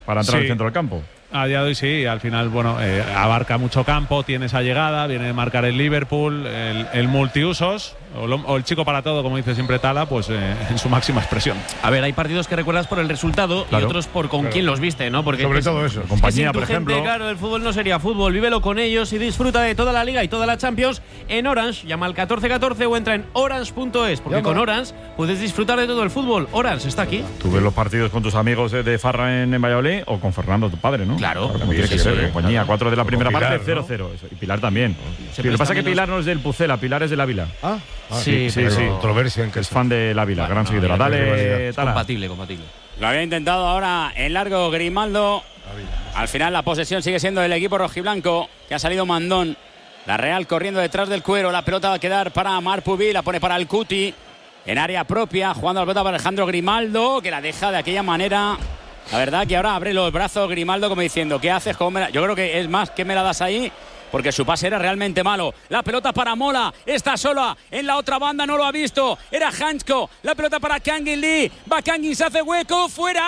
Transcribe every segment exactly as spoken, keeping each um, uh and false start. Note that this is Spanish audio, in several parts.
para entrar sí. al centro del campo. A día de hoy sí, al final, bueno, eh, abarca mucho campo, tiene esa llegada, viene de marcar el Liverpool, el, el multiusos, o, lo, o el chico para todo, como dice siempre Tala, pues eh, en su máxima expresión. A ver, hay partidos que recuerdas por el resultado claro. y otros por con claro. quién los viste, ¿no? Porque sobre es, todo eso. Compañía, por gente, ejemplo. Claro, el fútbol no sería fútbol, vívelo con ellos y disfruta de toda la Liga y toda la Champions en Orange. Llama al catorce catorce o entra en orange punto es, porque Llama. con Orange puedes disfrutar de todo el fútbol. Orange está aquí. Tú ves los partidos con tus amigos de, de Farra en, en Valladolid o con Fernando, tu padre, ¿no? Claro. Como También, tiene que sí, ser, sí, compañía. claro. Cuatro de la O primera Pilar, parte, cero ¿no? cero. Y Pilar también. Se Lo que pasa presta es que menos. Pilar no es del Pucela, Pilar es del Ávila. Ah, ah, Sí, sí, pero sí. controversia en que Es fan del Ávila, Bueno, gran no, seguidora. ya, Dale, rivalidad. Tala. Compatible, compatible. Lo había intentado ahora en largo Grimaldo. Al final la posesión sigue siendo del equipo rojiblanco, que ha salido mandón. La Real corriendo detrás del cuero. La pelota va a quedar para Marpuví, la pone para el Cuti. En área propia, jugando la pelota para Alejandro Grimaldo, que la deja de aquella manera. La verdad que ahora abre los brazos Grimaldo como diciendo, ¿qué haces? ¿Cómo me la-? Yo creo que es más que me la das ahí, porque su pase era realmente malo. La pelota para Mola, está sola en la otra banda, no lo ha visto. Era Hansko, la pelota para Kangin Lee. Va Kangin, se hace hueco,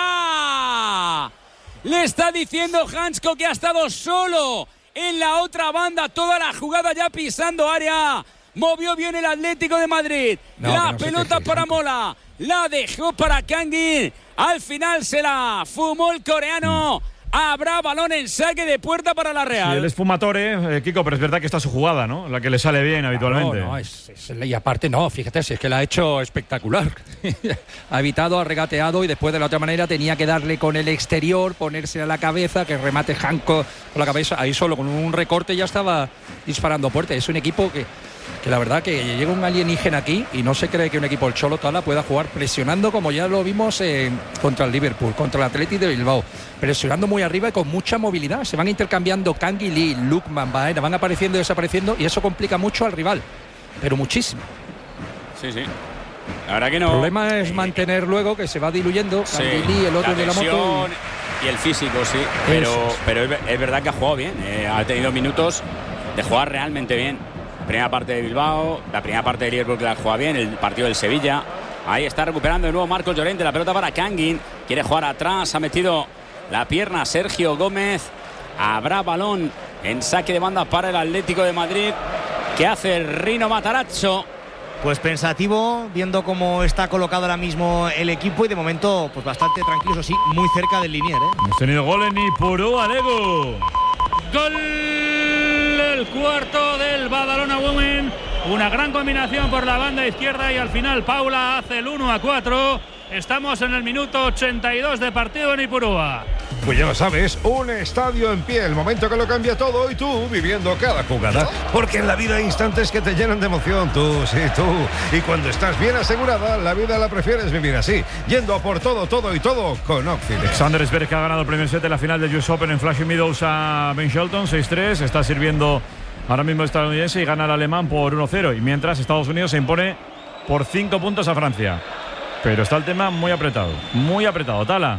fuera. Le está diciendo Hansko que ha estado solo en la otra banda, toda la jugada ya pisando área. Movió bien el Atlético de Madrid. No, la no se pelota queje, para Hanko. Mola. La dejó para Kangin. Al final se la fumó el coreano. Habrá balón en saque de puerta para la Real. Sí, él es fumatore, eh, Kiko, pero es verdad que está su jugada, ¿no? La que le sale bien habitualmente. No, no, es, es- y aparte no, fíjate, si es que la ha hecho espectacular. Ha evitado, ha regateado y después de la otra manera tenía que darle con el exterior, ponerse a la cabeza, que remate Hanko con la cabeza. Ahí solo con un recorte ya estaba disparando fuerte. Es un equipo que, que la verdad que llega un alienígena aquí y no se cree que un equipo, el Cholo Tala, pueda jugar presionando como ya lo vimos en- contra el Liverpool, contra el Athletic de Bilbao. Presionando muy arriba y con mucha movilidad. Se van intercambiando Kangin Lee, Lukman, Baena, van apareciendo y desapareciendo y eso complica mucho al rival. Pero muchísimo. Sí, sí. La verdad que no. El problema es mantener luego que se va diluyendo Sí, Kangin Lee, el otro la de la moto. tensión y el físico, sí. Pero, Eso es. pero es, es verdad que ha jugado bien. eh, ha tenido minutos de jugar realmente bien. La primera parte de Bilbao, la primera parte de Liverpool que la ha jugado bien, el partido del Sevilla. Ahí está recuperando de nuevo Marcos Llorente. La pelota para Kangin. Quiere jugar atrás. Ha metido la pierna Sergio Gómez. Habrá balón en saque de banda para el Atlético de Madrid. ¿Qué hace el Rino Matarazzo? Pues pensativo, viendo cómo está colocado ahora mismo el equipo y de momento pues bastante tranquilo, eso sí, muy cerca del linier, ¿eh? Hemos tenido goles ni Purú Alego. Gol, el cuarto del Badalona Women. Una gran combinación por la banda izquierda y al final Paula hace el uno a cuatro. Estamos en el minuto ochenta y dos de partido en Ipurúa. Pues ya lo sabes, un estadio en pie, el momento que lo cambia todo y tú viviendo cada jugada. Porque en la vida hay instantes que te llenan de emoción, tú, sí, tú. Y cuando estás bien asegurada, la vida la prefieres vivir así, yendo a por todo, todo y todo con Oxford. Alexander Zverev, que ha ganado el primer set en la final del U S Open en Flushing Meadows a Ben Shelton, seis tres. Está sirviendo ahora mismo el estadounidense y gana el alemán por uno cero. Y mientras Estados Unidos se impone por cinco puntos a Francia. Pero está el tema muy apretado, muy apretado. Tala.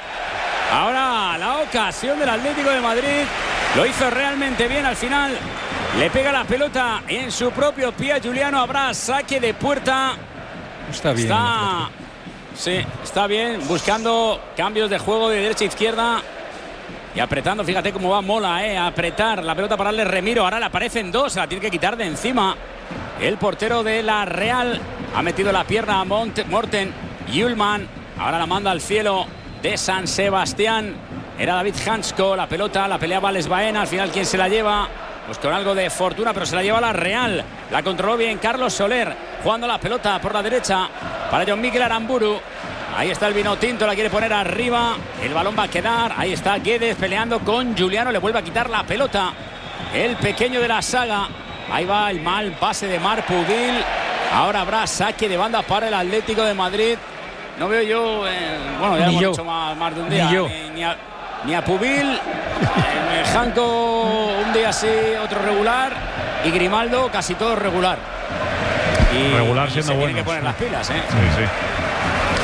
Ahora la ocasión del Atlético de Madrid. Lo hizo realmente bien al final. Le pega la pelota en su propio pie a Juliano. Habrá saque de puerta. Está bien. Está, sí, está bien. Buscando cambios de juego de derecha a izquierda. Y apretando, fíjate cómo va Mola, eh, a apretar la pelota para darle Remiro. Ahora le aparecen dos, se la tiene que quitar de encima. El portero de la Real ha metido la pierna a Mont Morten Yulman. Ahora la manda al cielo de San Sebastián. Era David Hansko, la pelota la peleaba Les Baena. Al final, ¿quién se la lleva? Pues con algo de fortuna, pero se la lleva la Real. La controló bien Carlos Soler, jugando la pelota por la derecha para John Miguel Aramburu. Ahí está el vino tinto, la quiere poner arriba. El balón va a quedar. Ahí está Guedes peleando con Juliano. Le vuelve a quitar la pelota el pequeño de la saga. Ahí va el mal pase de Marpudil. Ahora habrá saque de banda para el Atlético de Madrid. No veo yo, eh, bueno, ya Ni hemos yo. hecho más, más de un día. Ni yo. Ni, ni a, ni a Pubil, eh, Janko un día sí, otro regular. Y Grimaldo casi todo regular. Y, Regular y siendo se bueno. tiene que poner las pilas, ¿eh? Sí, sí.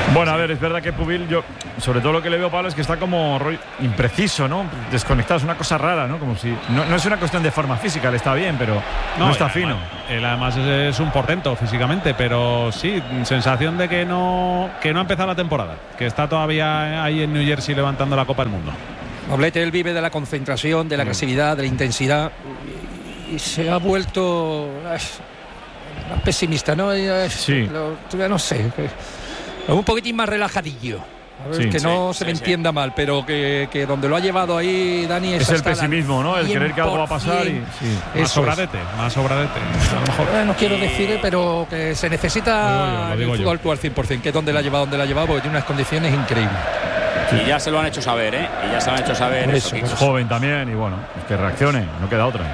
Bueno, a ver, es verdad que Pubil, yo, sobre todo lo que le veo, Pablo, es que está como rollo impreciso, ¿no? Desconectado, es una cosa rara, ¿no? Como si. No, no es una cuestión de forma física, le está bien, pero no, no está fino. Además, él además es, es un portento físicamente, pero sí, sensación de que no, que no ha empezado la temporada, que está todavía ahí en New Jersey levantando la Copa del Mundo. Noblete, él vive de la concentración, de la agresividad, de la intensidad, y, y se ha vuelto ay, más pesimista, ¿no? Ay, sí. Lo, no sé. Un poquitín más relajadillo. A ver, sí, que no sí, se me sí, entienda sí. mal, pero que, que donde lo ha llevado ahí Dani es, es el pesimismo, ¿no? El querer que algo va a pasar y sí. más sobradete, es. más sobradete. A lo mejor no quiero decir, pero que se necesita el fútbol tú al cien por cien, que es donde la ha llevado, donde la ha llevado, porque tiene unas condiciones increíbles. Sí. Y ya se lo han hecho saber, ¿eh? Y ya se lo han hecho saber. Eso, eso, es joven también y bueno, es que reaccione, no queda otra.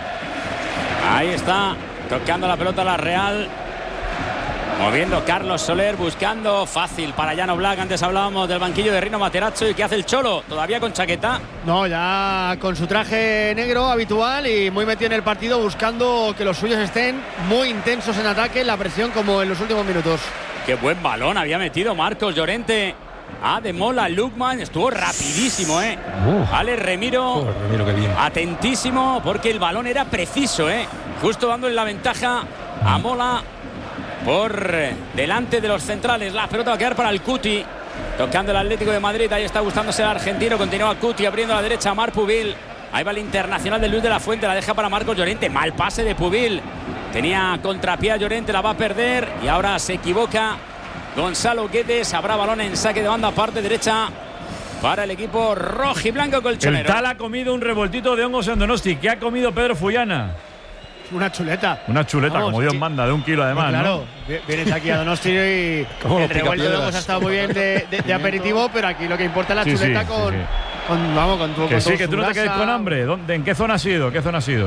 Ahí está, tocando la pelota la Real. Moviendo Carlos Soler, buscando fácil para Jan Oblak. Antes hablábamos del banquillo de Rino Materazzo. ¿Y qué hace el Cholo? ¿Todavía con chaqueta? No, ya con su traje negro habitual y muy metido en el partido, buscando que los suyos estén muy intensos en ataque, la presión como en los últimos minutos. Qué buen balón había metido Marcos Llorente. Ah, de Mola, Lukman, estuvo rapidísimo, ¿eh? Uh, Ale Remiro, oh, Remiro qué bien. Atentísimo, porque el balón era preciso, ¿eh? Justo dándole la ventaja a Mola. Por delante de los centrales, la pelota va a quedar para el Cuti, tocando el Atlético de Madrid. Ahí está gustándose el argentino, continúa Cuti abriendo a la derecha a Marc Pubil. Ahí va el internacional de Luis de la Fuente, la deja para Marcos Llorente. Mal pase de Pubil, tenía contrapié a Llorente, la va a perder y ahora se equivoca Gonzalo Guedes. Habrá balón en saque de banda, parte derecha para el equipo rojiblanco colchonero. El Tal ha comido un revoltito de hongos en Donosti. ¿Qué ha comido Pedro Fullana? Una chuleta. Una chuleta, Vamos, como Dios que, manda, de un kilo además, pues claro, ¿no? Vienes aquí a Donosti y el revuelto de hongos ha estado muy bien de, de, de aperitivo, pero aquí lo que importa es la sí, chuleta sí, con, sí, sí. con, vamos, con tu Que con sí, que tú no te quedes con hambre. ¿Dónde, ¿En qué zona ha sido? ¿Qué zona ha sido?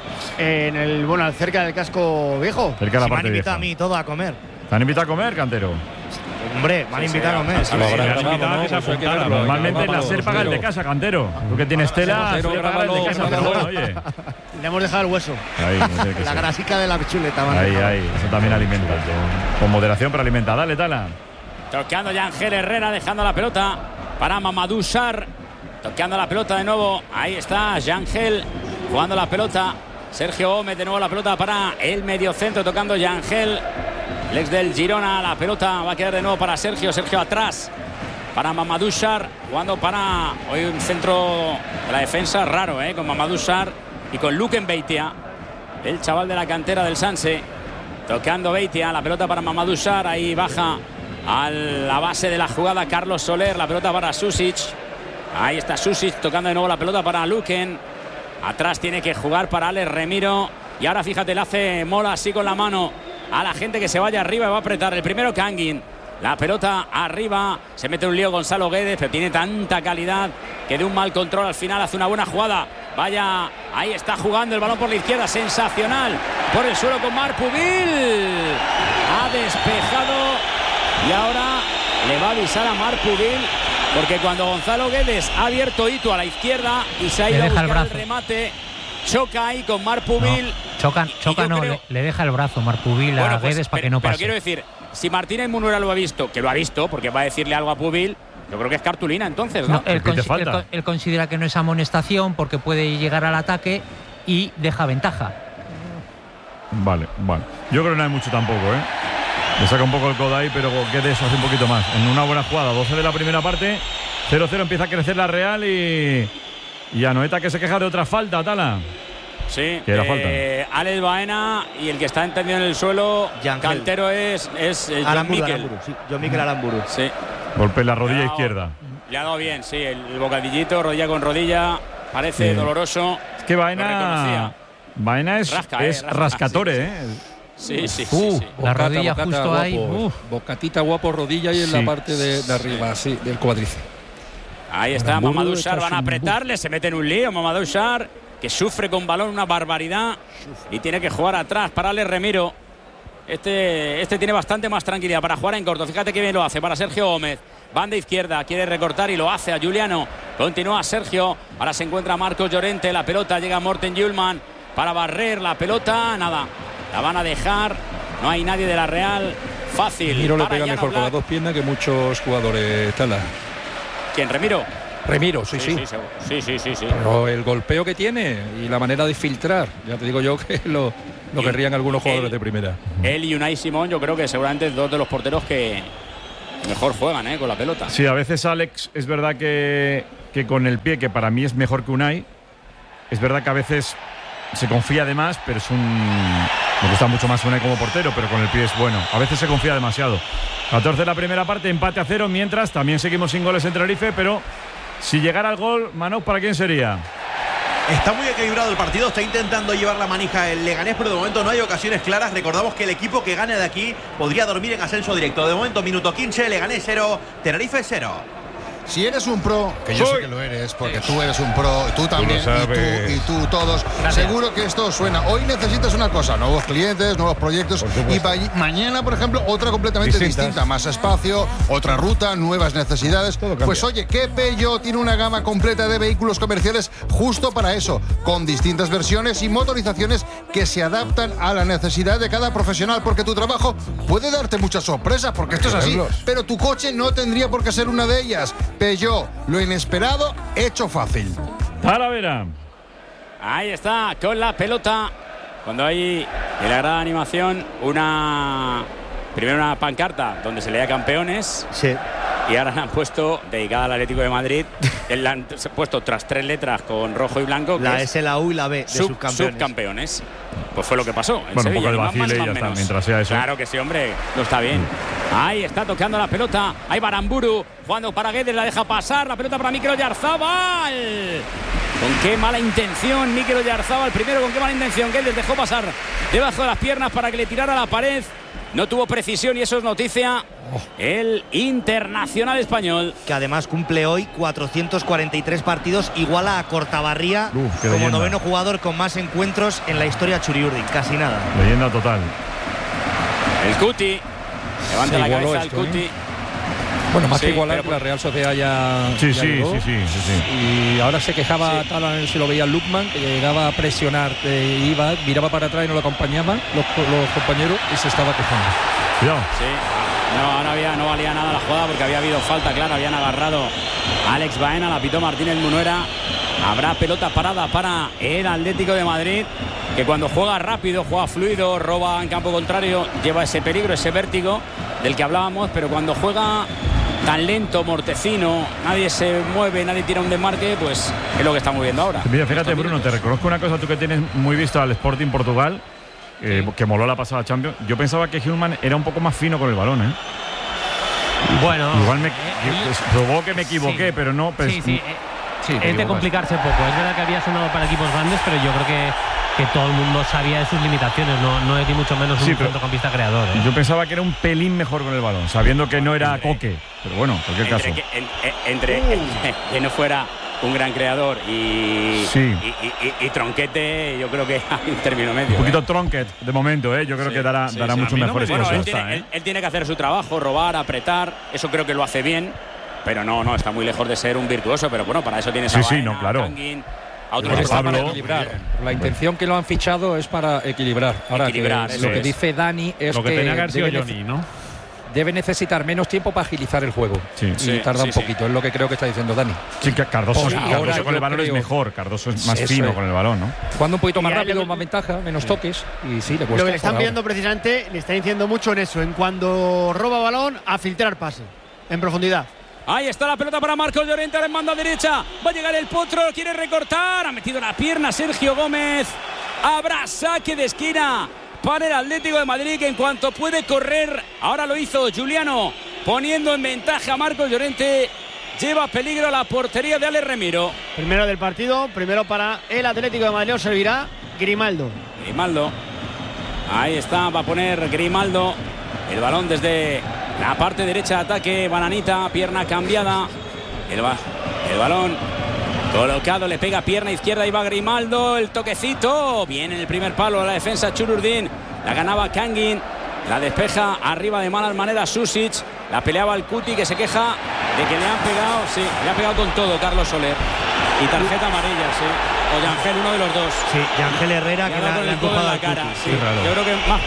En el, bueno, cerca del casco viejo. Cerca de la si parte me han invitado vieja. a mí todo a comer. ¿Te han invitado a comer, Cantero? Hombre, me han invitado a comer. Sí, sí, sí, normalmente la SER paga el de casa, Cantero. Tú que tienes tela, suele pagar el de casa, pero bueno, oye. Le hemos dejado el hueso. Ahí, no la grasica de la chuleta. Man. Ahí, ahí. Eso también alimenta. Con moderación, pero alimenta. Dale, Tala. Tocando ya Ángel Herrera, dejando la pelota para Mamadou Sarr. Tocando la pelota de nuevo. Ahí está Yangel jugando la pelota. Sergio Gómez de nuevo la pelota para el mediocentro, tocando Yangel. El ex del Girona, la pelota va a quedar de nuevo para Sergio. Sergio atrás para Mamadou Sarr, jugando para hoy un centro de la defensa raro, ¿eh? Con Mamadou Sarr y con Luken Beitia, el chaval de la cantera del Sanse. Tocando Beitia, la pelota para Mamadou Sarr. Ahí baja a la base de la jugada Carlos Soler, la pelota para Susic. Ahí está Susic tocando de nuevo la pelota para Luken. Atrás tiene que jugar para Alex Remiro. Y ahora fíjate, le hace Mola así con la mano a la gente que se vaya arriba y va a apretar. El primero Kangin. La pelota arriba. Se mete un lío Gonzalo Guedes, pero tiene tanta calidad que de un mal control al final hace una buena jugada. Vaya, ahí está jugando el balón por la izquierda. Sensacional. Por el suelo con Marc Pubil. Ha despejado. Y ahora le va a avisar a Marc Pubil. Porque cuando Gonzalo Guedes ha abierto hito a la izquierda y se ha ido a buscar el, el remate, choca ahí con Marc Pubil. No, choca, y, choca y no, creo... le, le deja el brazo Marc Pubil bueno, a pues, Guedes para que no pase. Pero quiero decir, si Martínez Munera lo ha visto, que lo ha visto, porque va a decirle algo a Pubil, yo creo que es cartulina entonces, ¿no? no él, cons él, él considera que no es amonestación porque puede llegar al ataque y deja ventaja. Vale, vale. Yo creo que no hay mucho tampoco, ¿eh? Le saca un poco el codo ahí, pero Guedes hace un poquito más. En una buena jugada, doce de la primera parte, cero cero, empieza a crecer la Real y, y Anoeta que se queja de otra falta, Tala. Sí, que era eh, falta. Alex Baena y el que está entendido en el suelo, Yangel. Cantero es, es eh, John Aramburu, Miquel. Aramburu, sí, John Miquel Aramburu. Sí. Golpe en la rodilla le dado, izquierda. Le ha dado bien, sí, el, el bocadillito, rodilla con rodilla, parece sí. doloroso. Es que Baena, Baena es, Rasca, es eh, rasca, sí, rascatore, sí. ¿eh? Sí, sí, uh, sí, sí. La bocata, rodilla bocata, justo guapo, ahí. Uh. Bocatita guapo, rodilla y en sí. la parte de, de arriba, sí, del cuádriceps. Ahí está Mamadou Sarr, van a apretarle, se mete en un lío Mamadou Sarr, que sufre con balón una barbaridad y tiene que jugar atrás para Alex Remiro. Este, este tiene bastante más tranquilidad para jugar en corto. Fíjate que bien lo hace para Sergio Gómez. Banda izquierda, quiere recortar y lo hace a Juliano. Continúa Sergio, ahora se encuentra Marcos Llorente, la pelota llega a Morten Hjulmand para barrer la pelota, nada. La van a dejar, no hay nadie de la Real fácil. Remiro le para pega Jan mejor con las Oblak. dos piernas que muchos jugadores. Tala. ¿Quién, Remiro? Remiro, sí, sí. Sí, sí, sí, sí, sí, sí. Pero el golpeo que tiene y la manera de filtrar, ya te digo yo que lo, lo querrían algunos jugadores él, de primera. Él y Unai Simón, yo creo que seguramente dos de los porteros que mejor juegan ¿eh? con la pelota. Sí, a veces Alex es verdad que, que con el pie, que para mí es mejor que Unai, es verdad que a veces se confía de más, pero es un... Me gusta mucho más Unai como portero, pero con el pie es bueno. A veces se confía demasiado. catorce la primera parte, empate a cero, mientras también seguimos sin goles en Tenerife, pero si llegara el gol, Manoj, ¿para quién sería? Está muy equilibrado el partido, está intentando llevar la manija el Leganés, pero de momento no hay ocasiones claras. Recordamos que el equipo que gane de aquí podría dormir en ascenso directo. De momento, minuto quince, Leganés cero, Tenerife cero. Si eres un pro, que yo Soy. sé que lo eres, porque tú eres un pro, tú también, Tú lo y tú, sabes. y tú todos, Gracias. seguro que esto suena. Hoy necesitas una cosa, nuevos clientes, nuevos proyectos, Por supuesto. y pa- mañana, por ejemplo, otra completamente Distintas. distinta, más espacio, otra ruta, nuevas necesidades. Todo cambia. Pues oye, ¿qué Peugeot tiene una gama completa de vehículos comerciales justo para eso, con distintas versiones y motorizaciones que se adaptan a la necesidad de cada profesional, porque tu trabajo puede darte muchas sorpresas, porque esto es así, Verlos. pero tu coche no tendría por qué ser una de ellas. Peugeot, lo inesperado, hecho fácil. Talavera. Ahí está, con la pelota. Cuando hay en la gran animación una... Primero una pancarta donde se leía campeones. Sí. Y ahora la han puesto dedicada al Atlético de Madrid. La han puesto tras tres letras con rojo y blanco. que La es S, la U y la B de sub- subcampeones. subcampeones. Pues fue lo que pasó. En Bueno, un Sevilla, poco de ni más, vacile más, y más, ya está, menos. mientras sea eso. Claro que sí, hombre. No está bien. Ahí está tocando la pelota. Ahí Baramburu jugando para Guedes. La deja pasar. La pelota para Mikel Oyarzabal. Con qué mala intención Mikel Oyarzabal. Primero con qué mala intención. Guedes dejó pasar debajo de las piernas para que le tirara a la pared. No tuvo precisión y eso es noticia. El internacional español. Que además cumple hoy cuatrocientos cuarenta y tres partidos, iguala a Cortabarría Uf, qué como leyenda. noveno jugador con más encuentros en la historia Churiurdin. Casi nada. Leyenda total. El Cuti. Levanta Sí, la igualó cabeza el esto, ¿eh? Cuti. Bueno, más Sí, que igualar, pero que la Real Sociedad ya. Sí, ya sí, llegó. sí, sí, sí, sí. Y ahora se quejaba Sí. tal, a ver si lo veía Lukman, que llegaba a presionar, eh, iba, miraba para atrás y no lo acompañaban los, los compañeros y se estaba quejando. Cuidado. Sí. No, no, había, no valía nada la jugada porque había habido falta clara. Habían agarrado a Alex Baena, la pitó Martínez Munuera. Habrá pelota parada para el Atlético de Madrid, que cuando juega rápido, juega fluido, roba en campo contrario, lleva ese peligro, ese vértigo del que hablábamos, pero cuando juega tan lento, mortecino, nadie se mueve, nadie tira un desmarque, pues es lo que estamos viendo ahora. Mira, fíjate, Estos Bruno, te minutos. reconozco una cosa, tú que tienes muy visto al Sporting Portugal, eh, que moló la pasada Champions. Yo pensaba que Hillman era un poco más fino con el balón, ¿eh? Bueno, Igual me, eh, supongo que me equivoqué, sí. pero no. Pues, sí, sí, eh, Sí, te es de equivocas. complicarse poco. Es verdad que había sonado para equipos grandes, pero yo creo que, que todo el mundo sabía de sus limitaciones. No, no es ni mucho menos un Sí, pero centrocampista creador. ¿eh? Yo pensaba que era un pelín mejor con el balón, sabiendo que no era Entre- Coque. Pero bueno, en cualquier Entre, caso. que, en- en- entre entre que no fuera un gran creador y, Sí. y, y- y- y Tronquete, yo creo que hay un término medio. Un poquito ¿eh? tronquet de momento, ¿eh? Yo creo Sí, que dará, sí, dará sí. mucho A mí no mejores me Bueno, cosas. él gusta, tiene, ¿eh? él- él tiene que hacer su trabajo, robar, apretar. Eso creo que lo hace bien. Pero no, no, está muy lejos de ser un virtuoso. Pero bueno, para eso tienes Sí, a sí, Baena, no, claro. a Tanguin, a otros Pero que están Pablo- para Equilibrar. La intención que lo han fichado es para equilibrar. Ahora, que Equilibrar, eso lo que es. dice Dani es Lo que tenía que haber sido debe, Johnny, ¿no? debe necesitar menos tiempo para agilizar el juego. Sí. Y Sí, tarda sí, un sí. poquito, es lo que creo que está diciendo Dani. Sí, que Cardoso, Por Cardoso ahora con el yo balón es creo- mejor. Cardoso es más Eso fino es. con el balón, ¿no? Jugando un poquito más Y a él rápido, le- más ventaja, menos toques. Y sí, le cuesta. Lo que le están por viendo ahora. precisamente, le está diciendo mucho en eso, en cuando roba balón, a filtrar pase, en profundidad. Ahí está la pelota para Marcos Llorente, ahora en banda derecha. Va a llegar el Potro, quiere recortar. Ha metido la pierna Sergio Gómez. Habrá saque de esquina para el Atlético de Madrid, que en cuanto puede correr, ahora lo hizo Juliano, poniendo en ventaja a Marcos Llorente. Lleva peligro a la portería de Alex Remiro. Primero del partido, primero para el Atlético de Madrid, servirá Grimaldo. Grimaldo. Ahí está, va a poner Grimaldo. El balón desde la parte derecha de ataque. Bananita, pierna cambiada. El, ba el balón colocado, le pega pierna izquierda y va Grimaldo. El toquecito. Bien en el primer palo la defensa Chururdin. La ganaba Kangin. La despeja arriba de malas maneras Susic. La peleaba el Cuti, que se queja de que le han pegado. Sí, le ha pegado con todo Carlos Soler. Y tarjeta amarilla, sí. O Yangel, uno de los dos. Sí, y Ángel Herrera, Le que ha la, dado con la ha el codo en empujado la al cara. Cuti. Sí. Qué raro. Yo creo que más,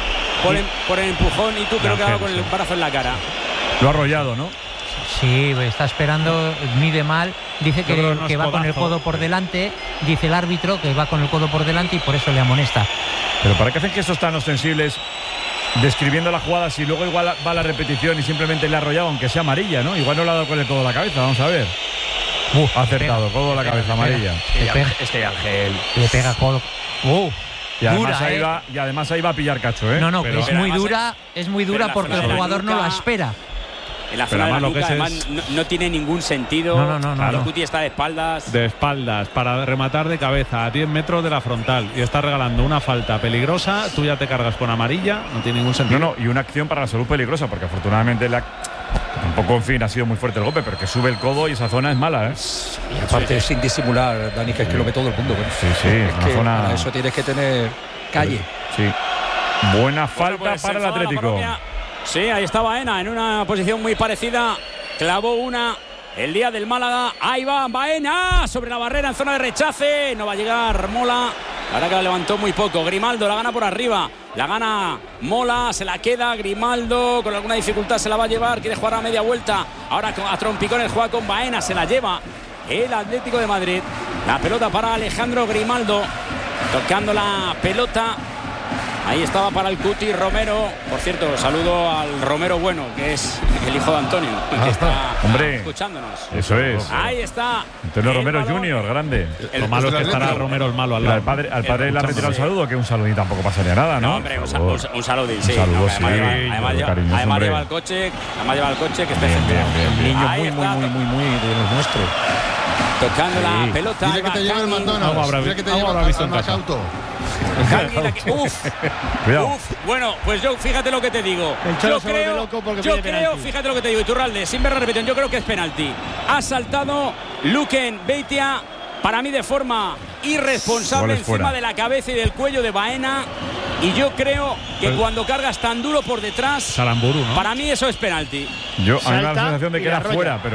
por, em, por el empujón y tú creo que ha dado con el sí. brazo en la cara. Lo ha arrollado, ¿no? Sí, está esperando, mide mal. Dice que, no que va codazo. con el codo por delante. Dice el árbitro que va con el codo por delante y por eso le amonesta. Pero ¿para qué hacen gestos tan ostensibles describiendo la jugada si luego igual va la repetición y simplemente le ha arrollado, aunque sea amarilla, ¿no? Igual no le ha dado con el codo a la cabeza, vamos a ver. Uh, ha acertado, pega, codo a la cabeza, pega, amarilla. Le pega, Este Ángel. le pega codo. Uh, Y además, dura, ahí ¿eh? va, y además ahí va a pillar cacho, ¿eh? No, no, pero, es pero muy además- dura, es muy pero dura la porque zona el de la jugador no nuca- la espera. En la Pero zona de la además lo que nuca, es además, es- no, no tiene ningún sentido. No, no, no, no, El no. Cuti está de espaldas. De espaldas para rematar de cabeza a diez metros de la frontal y está regalando una falta peligrosa. Tú ya te cargas con amarilla, no tiene ningún sentido. No, no, y una acción para la salud peligrosa, porque afortunadamente la, tampoco, en fin, ha sido muy fuerte el golpe, pero que sube el codo y esa zona es mala, ¿eh? Y aparte, sin disimular, Dani, que es que lo ve todo el mundo. ¿eh? Sí, sí, Es es una que zona. para eso tienes que tener calle. Sí. Buena falta Bueno, pues, para el enfada la Atlético. parroquia. Sí, ahí está Baena en una posición muy parecida. Clavó una el día del Málaga. Ahí va Baena sobre la barrera en zona de rechace. No va a llegar Mola. La verdad que la levantó muy poco. Grimaldo la gana por arriba. La gana Mola. Se la queda Grimaldo. Con alguna dificultad se la va a llevar. Quiere jugar a media vuelta. Ahora a trompicones juega con Baena. Se la lleva el Atlético de Madrid. La pelota para Alejandro Grimaldo. Tocando la pelota. Ahí estaba para el Cuti Romero. Por cierto, saludo al Romero Bueno, que es el hijo de Antonio, que está Hombre. escuchándonos. Eso es. Ahí está. Antonio el Romero balón. Junior, grande. Lo malo es que estará Romero el malo al Pero lado. al padre, al padre le ha retirado el sí. saludo, que un saludo y tampoco pasaría nada, ¿no? No, hombre, un, Por sa- favor. un, sa- un saludín, sí. saludo, No, sí, además lleva, claro, además lleva- cariñoso, además hombre. lleva el coche, además lleva el coche que está Bien, efectuado. bien, bien, bien. Niño Ahí muy, muy, está. muy, muy, muy de los nuestros. Tocando la pelota. Dile ahí que va te lleve el Kangin. Algo McDonald's. habrá Dile vi- que te algo lleve habrá al, visto al en casa. Macauto. Kangin aquí- Uf, Cuidado. uf. Bueno, pues yo fíjate lo que te digo. El Cholo Yo se vuelve creo, loco porque yo pide creo, penalti. fíjate lo que te digo, Iturralde, sin ver la repetición, yo creo que es penalti. Ha saltado Luken Beitia, para mí de forma irresponsable, Goles encima fuera. de la cabeza y del cuello de Baena. Y yo creo que Pues- cuando cargas tan duro por detrás, Saramburu, ¿no? para mí eso es penalti. Yo, a mí me da la Salta sensación de y que era arrolla. fuera, pero.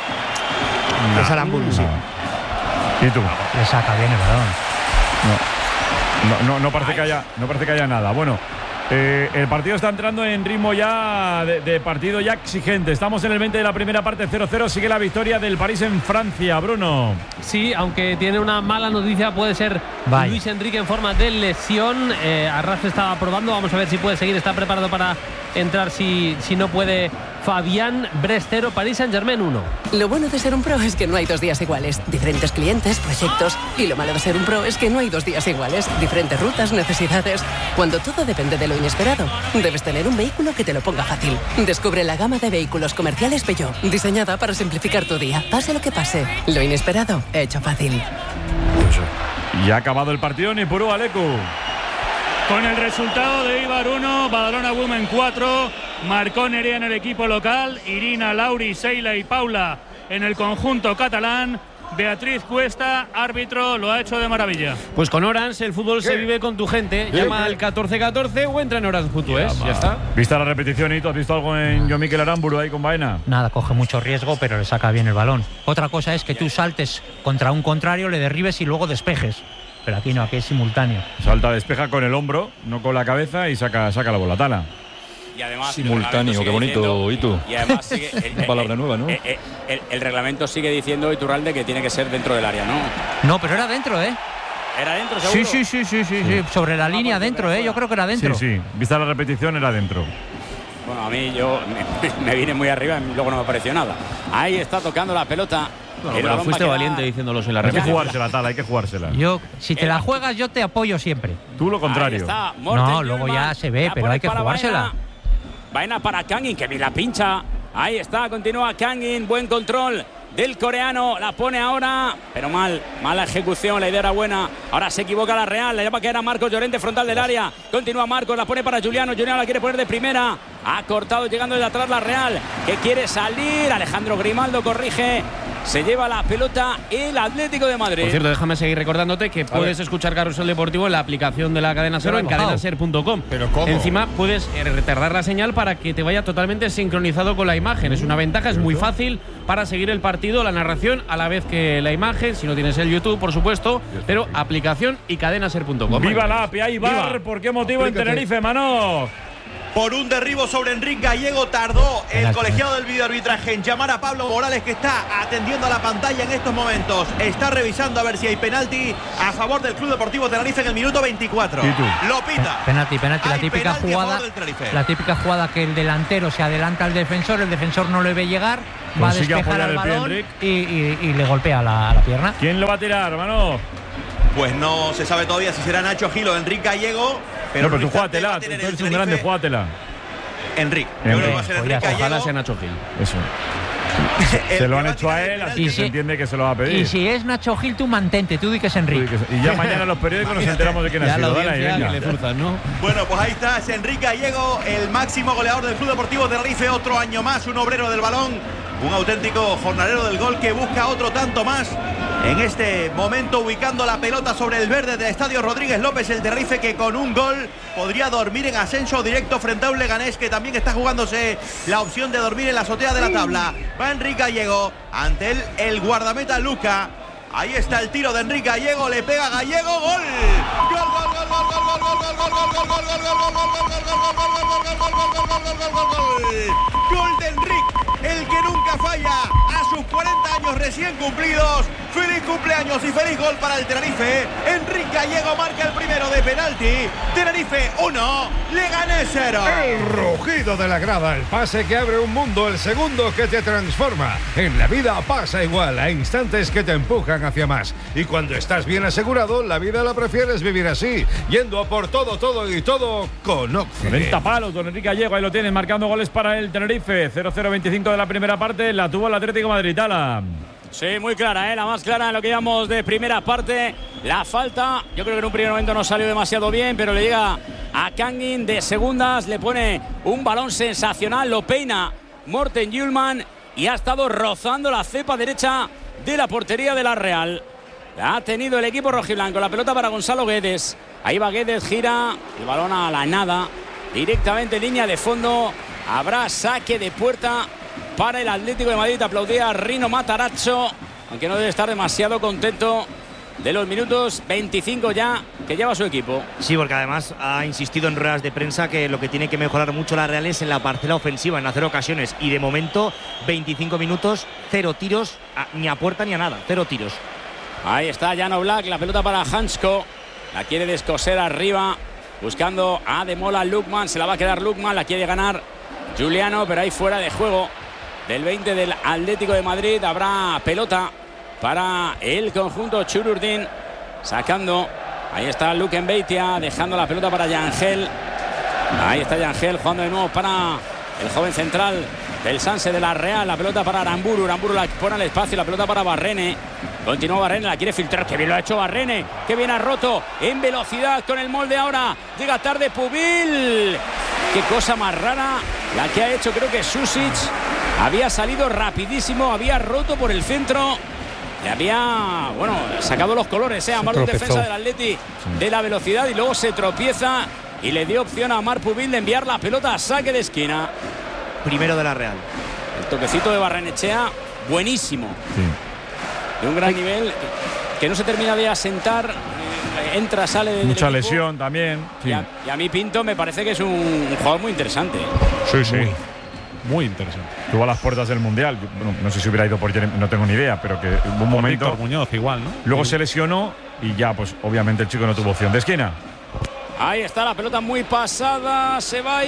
De Saramburu, sí. ¿Y tú? Le saca bien el balón. No, no, no, parece que haya, no parece que haya nada. Bueno, eh, el partido está entrando en ritmo ya de, de partido ya exigente. Estamos en el veinte de la primera parte, cero cero. Sigue la victoria del París en Francia, Bruno. Sí, aunque tiene una mala noticia, puede ser Vaya. Luis Enrique en forma de lesión. Eh, Arras estaba probando, vamos a ver si puede seguir, está preparado para entrar si, si no puede Fabián Brestero, Paris Saint-Germain uno. Lo bueno de ser un pro es que no hay dos días iguales. Diferentes clientes, proyectos. Y lo malo de ser un pro es que no hay dos días iguales. Diferentes rutas, necesidades. Cuando todo depende de lo inesperado, debes tener un vehículo que te lo ponga fácil. Descubre la gama de vehículos comerciales Peugeot, diseñada para simplificar tu día. Pase lo que pase, lo inesperado, hecho fácil. Y ha acabado el partido, ni puro Alecu. Con el resultado de Eibar uno, Badalona Women cuatro, marcó Nerea en el equipo local, Irina, Lauri, Seila y Paula en el conjunto catalán. Beatriz Cuesta, árbitro, lo ha hecho de maravilla. Pues con Orange el fútbol se vive con tu gente. Llama al catorce catorce o entra en orange punto es. Ya está. ¿Viste la repetición y tú has visto algo en Yo Miquel Aramburu ahí con Baena? Nada, coge mucho riesgo, pero le saca bien el balón. Otra cosa es que tú saltes contra un contrario, le derribes y luego despejes. Pero aquí no, aquí es simultáneo. Salta, despeja con el hombro, no con la cabeza y saca, saca la bola tala. Y además, Simultáneo, el qué reglamento bonito, sigue ¿y tú? diciendo- Y además sigue, el, Una palabra nueva, ¿no? El, el- el reglamento sigue diciendo, Iturralde, que tiene que ser dentro del área, ¿no? No, pero era dentro, ¿eh? ¿Era dentro, seguro? Sí, sí, sí, sí, sí, sí. Sobre la línea porque dentro, ¿eh? fuera. Yo creo que era dentro. Sí, sí. Vista la repetición, era dentro. Bueno, a mí yo me, me vine muy arriba y luego no me apareció nada. Ahí está tocando la pelota. Bueno, El pero balón fuiste va a quedar- valiente diciéndolos en la Hay que repetición. jugársela, Tala, hay que jugársela. Yo, si te la juegas, yo te apoyo siempre. Tú lo Ahí contrario. está, Morten No, luego Hjulmand. ya se ve, La pero pone hay que para jugársela. Baena. Baena para Kangin, que bien la pincha. Ahí está, continúa Kangin, buen control del coreano, la pone ahora, pero mal, mala ejecución, la idea era buena. Ahora se equivoca la Real, la llama que era Marcos Llorente, frontal del área. Continúa Marcos, la pone para Juliano, Juliano la quiere poner de primera. Ha cortado llegando desde atrás la Real, que quiere salir. Alejandro Grimaldo corrige. Se lleva la pelota el Atlético de Madrid. Por cierto, déjame seguir recordándote que puedes escuchar Carrusel Deportivo en la aplicación de la cadena Ser o en cadena ser punto com. ¿Pero cómo? Encima puedes eh, retardar la señal para que te vaya totalmente sincronizado con la imagen. Es una ventaja, es muy fácil para seguir el partido, la narración a la vez que la imagen, si no tienes el YouTube, por supuesto, pero aplicación y cadena ser punto com. ¡Viva la A P I! ¡Ahí Viva. bar! ¿Por qué motivo en Explícate. Tenerife, mano? por un derribo sobre Enrique Gallego. Tardó el Penalti. colegiado del videoarbitraje en llamar a Pablo Morales, que está atendiendo a la pantalla en estos momentos. Está revisando a ver si hay penalti a favor del Club Deportivo Tenerife en el minuto veinticuatro. Lo pita. Penalti, penalti, la Hay típica penalti a jugada, favor del Tenerife. la típica jugada que el delantero se adelanta al defensor, el defensor no le ve llegar, va a Consigue despejar apoyar el el pie, balón Enric. y, y- y le golpea la, la pierna. ¿Quién lo va a tirar, hermano? Pues no se sabe todavía si será Nacho Gil o Enrique Gallego. Pero, No, pero tú en un instante va júgatela, a tú tener eres el un grande, Tenerife. júgatela. Enrique. Yo Enrique. creo que va a ser Enrique Ojalá Gallego. sea Nacho Gil. Eso. El Se lo que han va a hecho a tirar el él, así penalti. que Y se si- entiende que se lo va a pedir. Y si es Nacho Gil, tú mantente, tú di que es Enrique. Y ya mañana en los periódicos nos enteramos de quién ha Ya la sido. Dale, audiencia venga. que le cruzan, ¿no? Bueno, pues ahí está, es Enrique Gallego, el máximo goleador del Club Deportivo Tenerife. Otro año más, un obrero del balón, un auténtico jornalero del gol que busca otro tanto más. En este momento ubicando la pelota sobre el verde del Estadio Rodríguez López, el Tenerife, que con un gol podría dormir en ascenso directo frente a un Leganés que también está jugándose la opción de dormir en la azotea de la tabla. Va Enrique Gallego, ante él el guardameta Luca. Ahí está el tiro de Enrique Gallego, le pega Gallego, gol. Gol, gol, gol, gol, gol, gol, gol, gol, gol, gol, gol, gol, gol, gol de Enrique, el que nunca falla a sus cuarenta años recién cumplidos. Feliz cumpleaños y feliz gol para el Tenerife. Enrique Gallego marca el primero de penalti. Tenerife uno, Leganés cero. El rugido de la grada, el pase que abre un mundo, el segundo que te transforma. En la vida pasa igual, hay instantes que te empujan hacia más. Y cuando estás bien asegurado, la vida la prefieres vivir así, yendo a por todo, todo y todo con Occident. cuarenta palos, don Enrique Gallego, ahí lo tienen, marcando goles para el Tenerife. cero cero veinticinco de la primera parte, la tuvo el Atlético de Madrid. Ala. Sí, muy clara, ¿eh? La más clara en lo que llamamos de primera parte. La falta, yo creo que en un primer momento no salió demasiado bien, pero le llega a Kangin de segundas, le pone un balón sensacional, lo peina Morten Hjulmand y ha estado rozando la cepa derecha de la portería de la Real. La ha tenido el equipo rojiblanco, la pelota para Gonzalo Guedes. Ahí va Guedes, gira el balón a la nada, directamente en línea de fondo. Habrá saque de puerta para el Atlético de Madrid. Aplaudía a Rino Matarazzo, aunque no debe estar demasiado contento de los minutos veinticinco ya que lleva su equipo. Sí, porque además ha insistido en ruedas de prensa que lo que tiene que mejorar mucho la Real es en la parcela ofensiva, en hacer ocasiones. Y de momento, veinticinco minutos, cero tiros, a, ni a puerta ni a nada, cero tiros. Ahí está Jan Oblak, la pelota para Hansko. La quiere descoser arriba, buscando a Demola Lukman. Se la va a quedar Lukman, la quiere ganar Juliano, pero ahí fuera de juego del veinte del Atlético de Madrid. Habrá pelota para el conjunto Chururdin, sacando. Ahí está Luken Beitia, dejando la pelota para Yangel. Ahí está Yangel, jugando de nuevo para el joven central del Sanse de la Real. La pelota para Aramburu, Aramburu la pone al espacio, la pelota para Barrene. Continúa Barrene, la quiere filtrar, que bien lo ha hecho Barrene, que bien ha roto en velocidad con el molde ahora. Llega tarde Pubil. Qué cosa más rara la que ha hecho, creo que Susic. Había salido rapidísimo, había roto por el centro. Le había, bueno, sacado los colores, ¿eh? A Mar, un defensa del Atleti, de la velocidad, y luego se tropieza y le dio opción a Mar Pubil de enviar la pelota a saque de esquina. Primero de la Real. El toquecito de Barrenechea, buenísimo. Sí. De un gran nivel, que no se termina de asentar. Entra, sale de mucha lesión también. Sí. Y, a, y a mí Pinto me parece que es un, un jugador muy interesante. Sí, sí. Muy, muy interesante. Estuvo a las puertas del Mundial. Bueno, no sé si hubiera ido por Jeremy, no tengo ni idea, pero que hubo un momento. Víctor Muñoz igual, ¿no? Luego se lesionó y ya, pues obviamente el chico no tuvo opción de esquina. Ahí está la pelota muy pasada. Se va a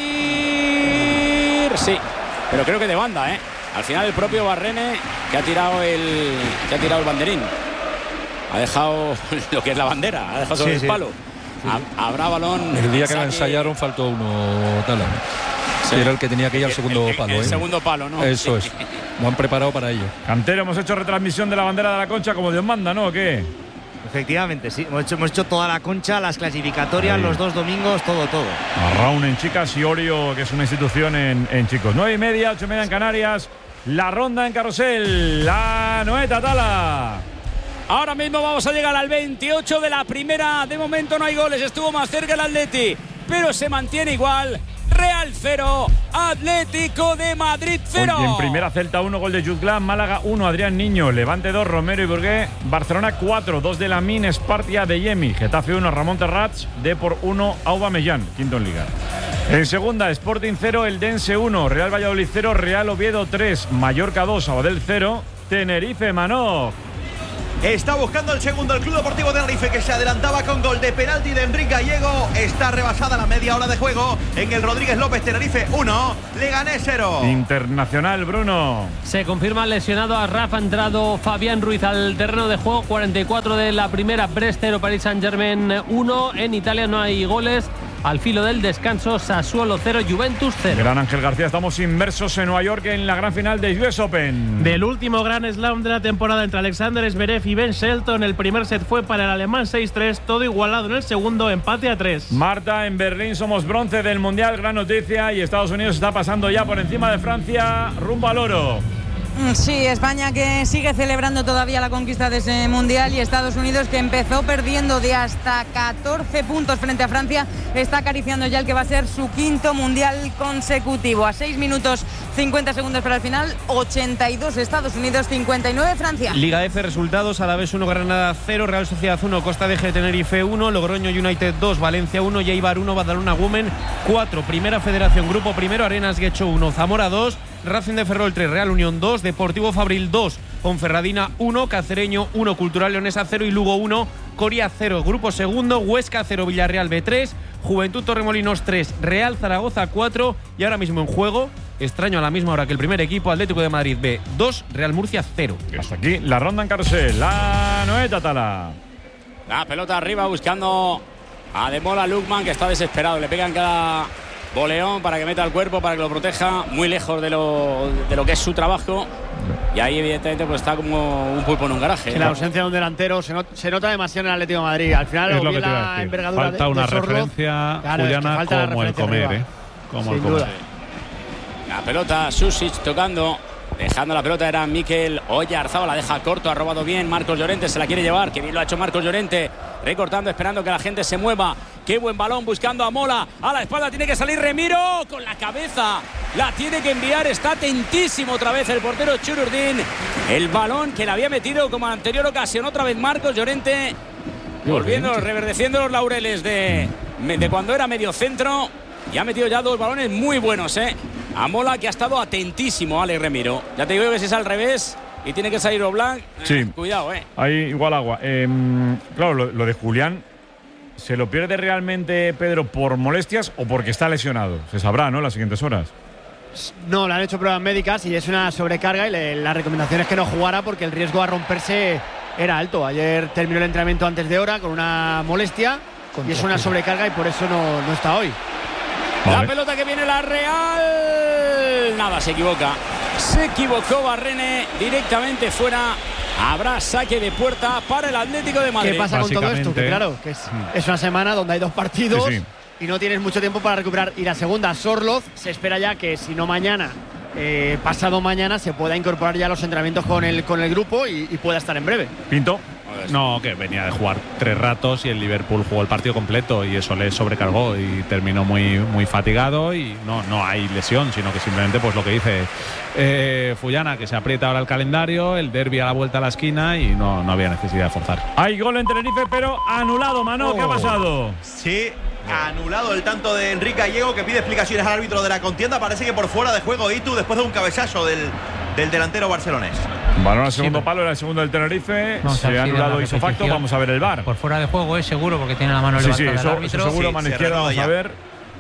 ir. Sí, pero creo que de banda, ¿eh? Al final el propio Barrene que ha tirado el, que ha tirado el banderín. Ha dejado lo que es la bandera, ha dejado sobre Sí, el sí. palo. Ha- habrá balón. El día que la saque. ensayaron faltó uno, Tala. Sí. Que era el que tenía que ir al segundo El- el- palo. el ¿eh? segundo palo, ¿no? Eso Sí. es. Lo han preparado para ello. Cantero, hemos hecho retransmisión de la bandera de la Concha como Dios manda, ¿no? ¿O qué? Efectivamente, sí. Hemos hecho, hemos hecho toda la Concha, las clasificatorias, Ahí. los dos domingos, todo, todo. Marraun en chicas y Orio, que es una institución en, en chicos. Nueve y media, ocho y media en Canarias. La ronda en carrusel. La Noeta Tala. Ahora mismo vamos a llegar al veintiocho de la primera. De momento no hay goles. Estuvo más cerca el Atleti, pero se mantiene igual. Real cero, Atlético de Madrid cero. Y en primera, Celta uno, gol de Jutglan. Málaga uno, Adrián Niño. Levante dos, Romero y Burgué. Barcelona cuatro, dos de Lamine, Espartia de Yemi. Getafe uno, Ramón Terrats. Depor uno, Aubameyang. Quinto en Liga. En segunda, Sporting cero, Eldense uno, Real Valladolid cero, Real Oviedo tres, Mallorca dos, Sabadell cero, Tenerife Manó. Está buscando el segundo el Club Deportivo Tenerife, que se adelantaba con gol de penalti de Enrique Gallego. Está rebasada la media hora de juego en el Rodríguez López. Tenerife uno, Leganés cero. Internacional, Bruno. Se confirma lesionado a Rafa, ha entrado Fabián Ruiz al terreno de juego. cuarenta y cuatro de la primera, Brest cero, Paris Saint-Germain uno. En Italia no hay goles. Al filo del descanso, Sassuolo cero, Juventus cero. Gran Ángel García, estamos inmersos en Nueva York en la gran final de U S Open. Del último gran slam de la temporada entre Alexander Zverev y Ben Shelton, el primer set fue para el alemán seis tres, todo igualado en el segundo, empate a tres. Marta, en Berlín somos bronce del Mundial, gran noticia, y Estados Unidos está pasando ya por encima de Francia, rumbo al oro. Sí, España que sigue celebrando todavía la conquista de ese Mundial, y Estados Unidos, que empezó perdiendo de hasta catorce puntos frente a Francia, está acariciando ya el que va a ser su quinto Mundial consecutivo. A seis minutos cincuenta segundos para el final, ochenta y dos Estados Unidos, cincuenta y nueve Francia. Liga F, resultados: Alavés uno, Granada cero, Real Sociedad uno, Costa de G, Tenerife uno, Logroño United dos, Valencia uno, Eibar uno, Badalona Women cuatro. Primera Federación, Grupo Primero, Arenas Guecho uno, Zamora dos, Racing de Ferrol tres, Real Unión dos, Deportivo Fabril dos, Ponferradina uno, Cacereño uno, Cultural Leonesa cero y Lugo uno, Coria cero. Grupo segundo, Huesca cero, Villarreal B tres, Juventud Torremolinos tres, Real Zaragoza cuatro, y ahora mismo en juego, extraño a la misma hora que el primer equipo, Atlético de Madrid B dos, Real Murcia cero. Hasta aquí la ronda en carrusel. La Noeta Tala. La pelota arriba buscando a Demola Lukman, que está desesperado. Le pegan cada boleón para que meta el cuerpo, para que lo proteja, muy lejos de lo, de lo que es su trabajo. Y ahí evidentemente pues está como un pulpo en un garaje. Sí, la ausencia de un delantero se, not, se nota demasiado en el Atlético de Madrid. Al final es lo que te iba la a decir. envergadura Falta de, una de Sorloz, referencia claro, Juliana, es que falta como el comer, arriba. ¿eh? Como Sin el comer. duda. La pelota, Susic tocando, dejando la pelota era Mikel Oyarzabal, la deja corto, ha robado bien Marcos Llorente, se la quiere llevar, que bien lo ha hecho Marcos Llorente, recortando, esperando que la gente se mueva. Qué buen balón, buscando a Mola, a la espalda tiene que salir Remiro, con la cabeza la tiene que enviar, está atentísimo otra vez el portero Chururdín, el balón que le había metido como en la anterior ocasión, otra vez Marcos Llorente, volviendo, reverdeciendo los laureles de, de cuando era medio centro, y ha metido ya dos balones muy buenos, eh a Mola, que ha estado atentísimo, Alex Remiro. Ya te digo que si es al revés y tiene que salir Oblak, eh, sí. Cuidado, eh. Ahí igual agua. Eh, claro, lo, lo de Julián, ¿se lo pierde realmente Pedro por molestias o porque está lesionado? Se sabrá, ¿no?, en las siguientes horas. No, le han hecho pruebas médicas y es una sobrecarga, y le, la recomendación es que no jugara porque el riesgo a romperse era alto. Ayer terminó el entrenamiento antes de hora con una molestia y es una sobrecarga, y por eso no, no está hoy. La Vale. pelota que viene la Real. Nada, se equivoca. Se equivocó Barrene, directamente fuera. Habrá saque de puerta para el Atlético de Madrid. ¿Qué pasa con todo esto? Que claro, que es, es una semana donde hay dos partidos Sí, sí. y no tienes mucho tiempo para recuperar. Y la segunda, Sorloz, se espera ya que si no mañana, eh, pasado mañana, se pueda incorporar ya a los entrenamientos con el, con el grupo y, y pueda estar en breve. Pinto. No, que venía de jugar tres ratos y el Liverpool jugó el partido completo y eso le sobrecargó y terminó muy, muy fatigado, y no, no hay lesión, sino que simplemente pues lo que dice eh, Fullana, que se aprieta ahora el calendario, el derbi a la vuelta a la esquina y no, no había necesidad de forzar. Hay gol en Tenerife, pero anulado, Mano. Oh. ¿Qué ha pasado? Sí, anulado el tanto de Enrique Gallego, que pide explicaciones al árbitro de la contienda. Parece que por fuera de juego Itu, después de un cabezazo del, del delantero barcelonés. Balón al segundo palo, era el segundo del Tenerife. Vamos a se ver ha si da anulado la ipso facto. repetición. Vamos a ver el V A R. Por fuera de juego es seguro, porque tiene la mano Sí, sí, levantada eso, el árbitro. eso seguro, Sí, mano se izquierda, vamos ya. a ver.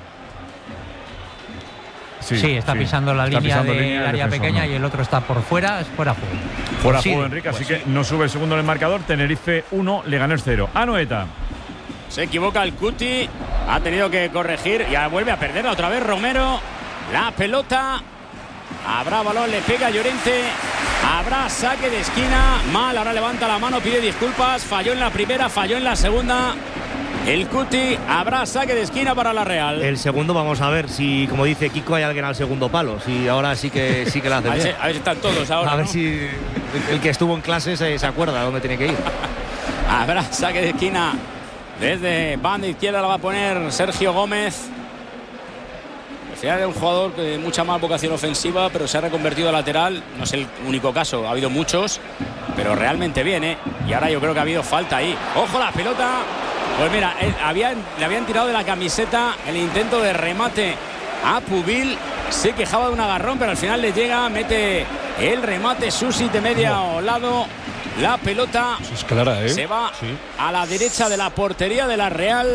Sí, está pisando la Está línea pisando del línea, el área defensor, pequeña, no. y el otro está por fuera, es fuera juego. Fuera Sí, juego, Enrique, pues así sí. que no sube el segundo en el marcador. Tenerife uno, Leganés cero. Anoeta. Se equivoca el Cuti, ha tenido que corregir, ya vuelve a perderla otra vez Romero. La pelota, habrá balón, le pega Llorente, habrá saque de esquina, mal, ahora levanta la mano, pide disculpas, falló en la primera, falló en la segunda. El Cuti, habrá saque de esquina para la Real. El segundo, vamos a ver si, como dice Kiko, hay alguien al segundo palo. Si ahora sí que sí que la hace A ver, si, bien. a ver si están todos ahora, A ver ¿no? si el, el que estuvo en clase se, se acuerda a dónde tiene que ir. Habrá saque de esquina. Desde banda izquierda la va a poner Sergio Gómez. Al final era un jugador de mucha más vocación ofensiva, pero se ha reconvertido a lateral. No es el único caso, ha habido muchos, pero realmente bien, ¿eh? Y ahora yo creo que ha habido falta ahí. Ojo la pelota, Pues mira, eh, habían, le habían tirado de la camiseta el intento de remate a Pubil. Se quejaba de un agarrón, pero al final le llega, mete el remate Susi de media o lado. La pelota es clara, ¿eh? Se va sí. a la derecha de la portería de la Real.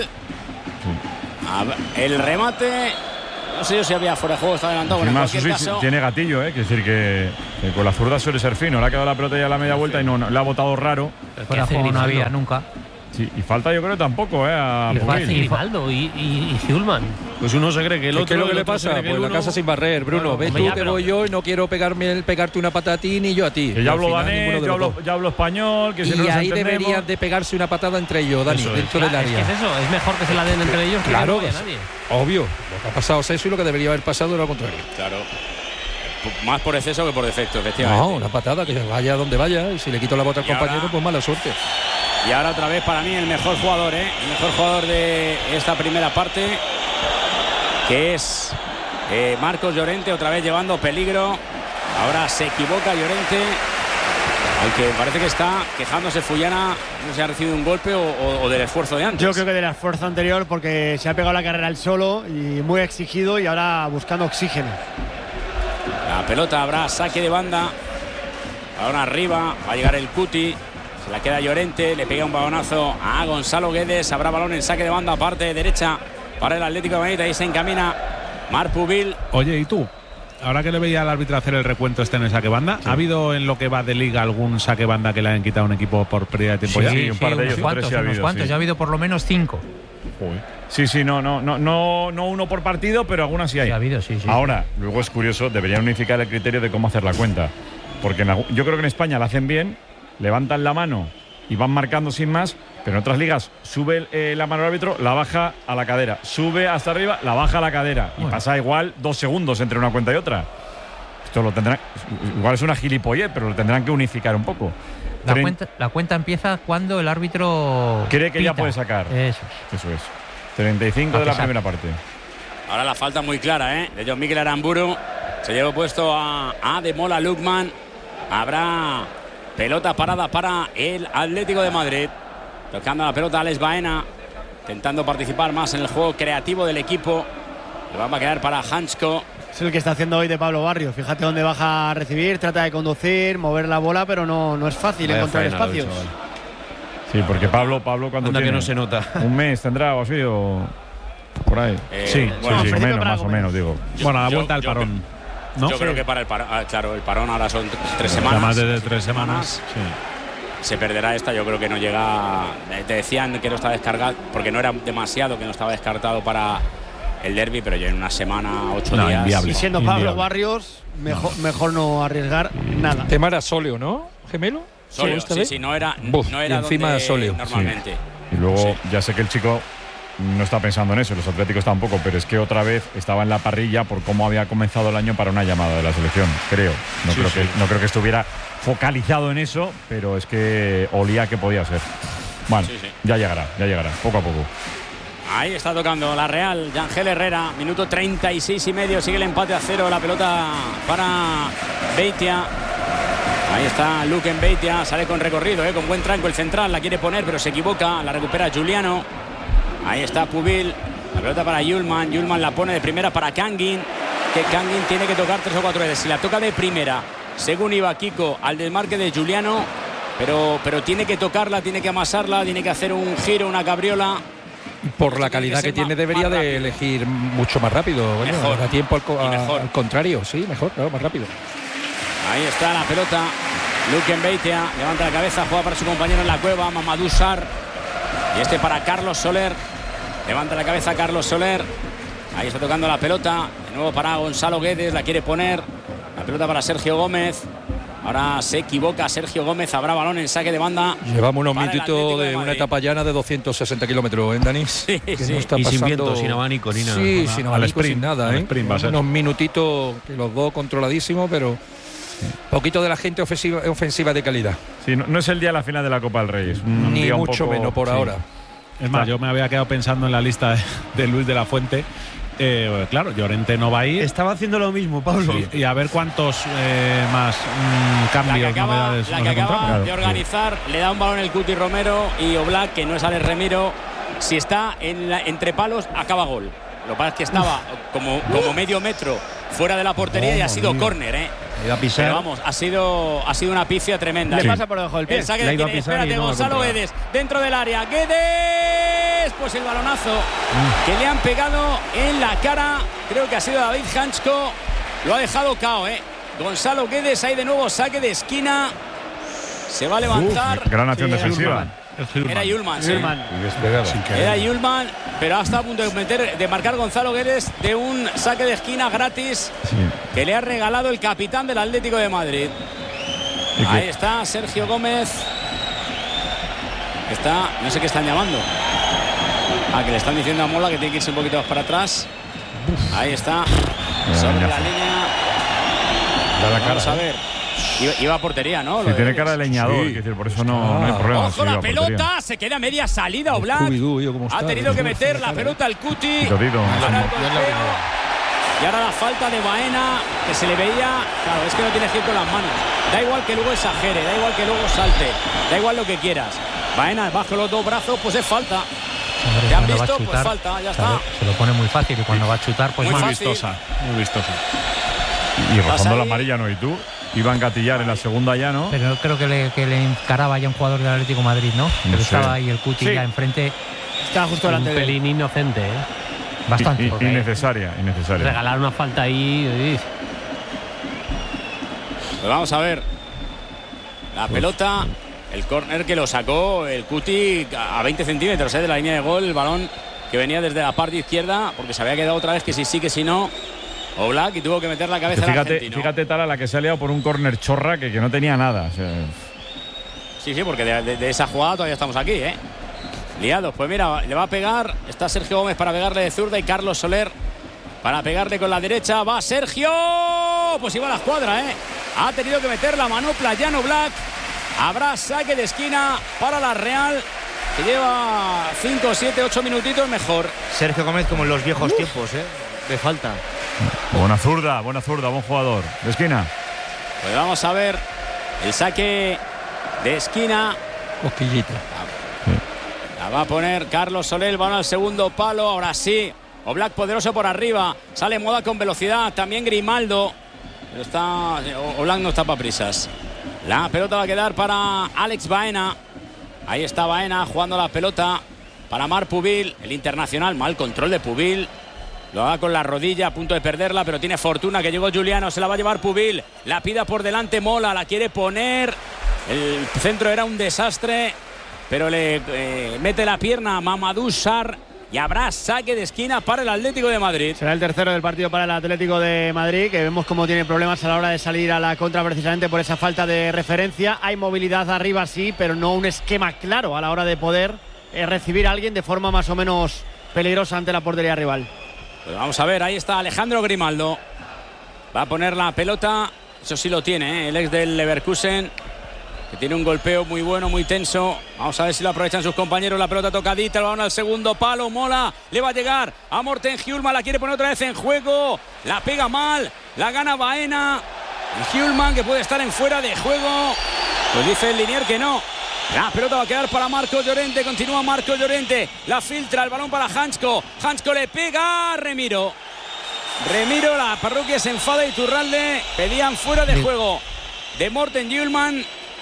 Sí. El remate, no sé yo si había fuera de juego, está adelantado. Bueno, en cualquier caso, tiene gatillo, ¿eh? Quiere decir que, que con la zurda suele ser fino. Le ha quedado la pelota ya a la media vuelta y no, no le ha botado raro. Fuera de juego no había nunca. Sí, y falta yo creo tampoco, ¿eh? A y Grimaldo y, y, y Ziulman. Pues uno se cree que el otro. ¿Qué es lo que el le otro pasa? Pues la uno... casa sin barrer, Bruno. Claro, ves hombre, tú ya, que pero... voy yo y no quiero pegarme, pegarte una patada a ti ni yo a ti. Que yo hablo final, danés, yo hablo, yo hablo español. Que si y no ahí nos deberían de pegarse una patada entre ellos, Dani, eso dentro es. del área. Es, que es eso, es mejor que se la den entre ellos que claro, no vaya nadie. Obvio. Lo que ha pasado es eso y lo que debería haber pasado era lo contrario. Claro. Más por exceso que por defecto, efectivamente. No, una patada, que vaya donde vaya. Y si le quito la bota al y compañero, ahora, pues mala suerte. Y ahora otra vez para mí el mejor jugador, ¿eh? El mejor jugador de esta primera parte, que es eh, Marcos Llorente, otra vez llevando peligro. Ahora se equivoca Llorente, aunque parece que está quejándose Fullana, no sé si ha recibido un golpe o, o, o del esfuerzo de antes. Yo creo que del esfuerzo anterior, porque se ha pegado la carrera al solo y muy exigido y ahora buscando oxígeno. La pelota, habrá saque de banda. Ahora arriba, va a llegar el Cuti. Se la queda Llorente, le pega un balonazo a Gonzalo Guedes. Habrá balón en saque de banda, parte derecha para el Atlético de Madrid. Ahí se encamina Marc Pubil. Oye, ¿y tú? Ahora que le veía al árbitro hacer el recuento este en el saque banda, sí. ¿Ha habido en lo que va de liga algún saque banda que le hayan quitado a un equipo por pérdida de tiempo? Sí, ya? sí, un par de unos ellos. cuantos, Sí ha unos habido, cuantos. sí. Ya ha habido por lo menos cinco. Uy. Sí, sí, no, no, no, no, no uno por partido, pero algunas sí hay. Sí, ha habido, sí, sí. Ahora, luego es curioso, deberían unificar el criterio de cómo hacer la cuenta. Porque en, yo creo que en España la hacen bien, levantan la mano y van marcando sin más, pero en otras ligas sube eh, la mano al árbitro, la baja a la cadera, sube hasta arriba, la baja a la cadera. Bueno. Y pasa igual dos segundos entre una cuenta y otra. Esto lo tendrán, igual es una gilipollez, pero lo tendrán que unificar un poco. La, Tren, cuenta, la cuenta empieza cuando el árbitro cree que pita. ya puede sacar. Eso es. Eso es. treinta y cinco de la primera parte. Ahora la falta muy clara, ¿eh? De John Miguel Aramburu. Se lleva puesto a, a Demola Lukman. Habrá pelota parada para el Atlético de Madrid. Tocando la pelota a Alex Baena. Intentando participar más en el juego creativo del equipo. Le va a quedar para Hansko. Es el que está haciendo hoy de Pablo Barrios. Fíjate dónde baja a recibir, trata de conducir, mover la bola, pero no, no es fácil Vaya encontrar espacios. Sí, porque Pablo, Pablo cuando Anda tiene que no se nota. Un mes tendrá o así o por ahí. Eh, sí, bueno, sí, sí menos, más o menos, digo. Yo, bueno, a la yo, vuelta al parón. ¿No? Yo sí. creo que para el parón, ah, claro, el parón ahora son tres semanas. Más de tres semanas. Sí. Se perderá esta, yo creo que no llega. Te decían que no estaba descargado, porque no era demasiado, que no estaba descartado para el derbi, pero yo en una semana, ocho no, días. Inviable. Y siendo Pablo Inviable. Barrios, mejor no. mejor no arriesgar nada. El tema era sóleo, ¿no? ¿Gemelo? Sóleo, sí, sí, no era, Buf, no era y encima donde sóleo. normalmente. Sí. Y luego, sí. ya sé que el chico no está pensando en eso, los atléticos tampoco, pero es que otra vez estaba en la parrilla por cómo había comenzado el año para una llamada de la selección, creo. No, sí, creo, sí. Que, no creo que estuviera focalizado en eso, pero es que olía que podía ser. Bueno, sí, sí. ya llegará, ya llegará, poco a poco. Ahí está tocando la Real, Yangel Herrera, minuto treinta y seis y medio, sigue el empate a cero, la pelota para Beitia. Ahí está Luke en Beitia, sale con recorrido, eh, con buen tranco el central, la quiere poner pero se equivoca, la recupera Giuliano. Ahí está Pubil, la pelota para Yulman, Yulman la pone de primera para Kangin, que Kangin tiene que tocar tres o cuatro veces, si la toca de primera, según iba Kiko al desmarque de Giuliano, pero, pero tiene que tocarla, tiene que amasarla, tiene que hacer un giro, una cabriola. Por la calidad que, que tiene debería de elegir mucho más rápido. Bueno, mejor, da tiempo al, co a, al contrario, sí, mejor, claro, más rápido. Ahí está la pelota. Luke Beitia levanta la cabeza, juega para su compañero en la cueva, Mamadou Sarr. Y este para Carlos Soler. Levanta la cabeza Carlos Soler. Ahí está tocando la pelota. De nuevo para Gonzalo Guedes, la quiere poner. La pelota para Sergio Gómez. Ahora se equivoca Sergio Gómez, habrá balón en saque de banda. Llevamos unos minutitos de, de una etapa llana de doscientos sesenta kilómetros, ¿eh, Dani? Sí, que sí. No está y pasando... sin viento, sin abanico, ni nada. Sí, sin abanico, sin nada, ¿eh? Sprint va a ser. Unos minutitos, que los dos controladísimos, pero sí. Poquito de la gente ofensiva, ofensiva de calidad. Sí, no, no es el día de la final de la Copa del Rey. Es un Ni día un mucho poco, menos por sí. ahora. Es más, yo me había quedado pensando en la lista de, de Luis de la Fuente. Eh, claro, Llorente no va a ir. Estaba haciendo lo mismo, Pablo. Sí, y a ver cuántos eh, más mm, cambios, la que acaba, novedades la nos que acaba encontramos. de organizar, sí. Le da un balón el Cuti Romero y Oblak, que no es Alex Remiro, si está en la, entre palos, acaba gol. Lo que pasa es que estaba como, como medio metro fuera de la portería oh, y ha sido córner, ¿eh? Iba a pisar. Pero vamos, ha sido, ha sido una pifia tremenda. Le sí. pasa por debajo del pie. El saque de Guedes, espérate, no Gonzalo Guedes, dentro del área. Guedes, pues el balonazo mm. que le han pegado en la cara. Creo que ha sido David Hansko. Lo ha dejado cao, ¿eh? Gonzalo Guedes, ahí de nuevo, saque de esquina. Se va a levantar. Uf, gran acción sí, defensiva. Era Yulman, sí. Y Era Yulman, pero ha estado a punto de, meter, de marcar Gonzalo Guedes de un saque de esquina gratis sí. que le ha regalado el capitán del Atlético de Madrid. Ahí está Sergio Gómez. Está, no sé qué están llamando. Ah, que le están diciendo a Mola que tiene que irse un poquito más para atrás. Ahí está, sobre la línea. Vamos a ver. Iba, iba a portería, ¿no? Sí, tiene cara de leñador, sí. decir, por eso no, no hay problema. Ojo, la pelota, se queda media salida Oblak. Ha tenido que meter la pelota al Cuti. Tito, tito. Y ahora la falta de Baena, que se le veía. Claro, es que no tiene que ir con las manos. Da igual que luego exagere, da igual que luego salte, da igual lo que quieras. Baena bajo los dos brazos, pues es falta. Hombre, ¿te han visto? chutar, Pues falta, ya claro, está. Se lo pone muy fácil y cuando va a chutar, pues muy más vistosa. Muy vistosa. Y rozando la amarilla, ¿no? ¿Y tú? Iba a engatillar en la segunda ya, ¿no? Pero creo que le, que le encaraba ya un jugador del Atlético de Madrid, ¿no? Pero no sé. Estaba ahí el Cuti sí. ya enfrente. Estaba justo delante de él. Un pelín inocente, ¿eh? Bastante. Y, y, innecesaria, innecesaria. Regalar una falta ahí. Pues vamos a ver. La Uf. pelota, el córner que lo sacó el Cuti a veinte centímetros ¿eh? de la línea de gol. El balón que venía desde la parte izquierda, porque se había quedado otra vez que si sí, que si no. Oblak y tuvo que meter la cabeza fíjate, al argentino. Fíjate Tala la que se ha liado por un córner chorra que, que no tenía nada. O sea. Sí, sí, porque de, de, de esa jugada todavía estamos aquí, ¿eh? Liados. Pues mira, le va a pegar. Está Sergio Gómez para pegarle de zurda y Carlos Soler para pegarle con la derecha. Va Sergio. Pues iba a la escuadra, ¿eh? Ha tenido que meter la manopla Jan Oblak. Habrá saque de esquina para la Real, que lleva cinco, siete, ocho minutitos mejor. Sergio Gómez como en los viejos Uf. tiempos, ¿eh? De falta. Buena zurda, buena zurda, buen jugador. De esquina. Pues vamos a ver el saque de esquina. Cosquillita. La va a poner Carlos Soler, van al segundo palo. Ahora sí, Oblak poderoso por arriba. Sale Moda con velocidad. También Grimaldo. Pero está. Oblak no está para prisas. La pelota va a quedar para Alex Baena. Ahí está Baena jugando la pelota para Marc Pubil, el internacional. Mal control de Pubil. Lo haga con la rodilla, a punto de perderla, pero tiene fortuna que llegó Juliano. Se la va a llevar Pubil. La pida por delante Mola, la quiere poner. El centro era un desastre, pero le eh, mete la pierna a Mamadou Sarr. Y habrá saque de esquina para el Atlético de Madrid. Será el tercero del partido para el Atlético de Madrid, que vemos cómo tiene problemas a la hora de salir a la contra precisamente por esa falta de referencia. Hay movilidad arriba, sí, pero no un esquema claro a la hora de poder eh, recibir a alguien de forma más o menos peligrosa ante la portería rival. Pues vamos a ver, ahí está Alejandro Grimaldo. Va a poner la pelota, eso sí lo tiene, ¿eh? El ex del Leverkusen, que tiene un golpeo muy bueno, muy tenso. Vamos a ver si lo aprovechan sus compañeros. La pelota tocadita, el balón al segundo palo. Mola, le va a llegar a Morten Hjulman, la quiere poner otra vez en juego. La pega mal, la gana Baena. Y Hjulman, que puede estar en fuera de juego. Pues dice el Linier que no. La pelota va a quedar para Marco Llorente. Continúa Marco Llorente. La filtra, el balón para Hansko. Hansko le pega a Remiro. Remiro, la parroquia se enfada y Iturralde pedían fuera de juego de Morten Hjulman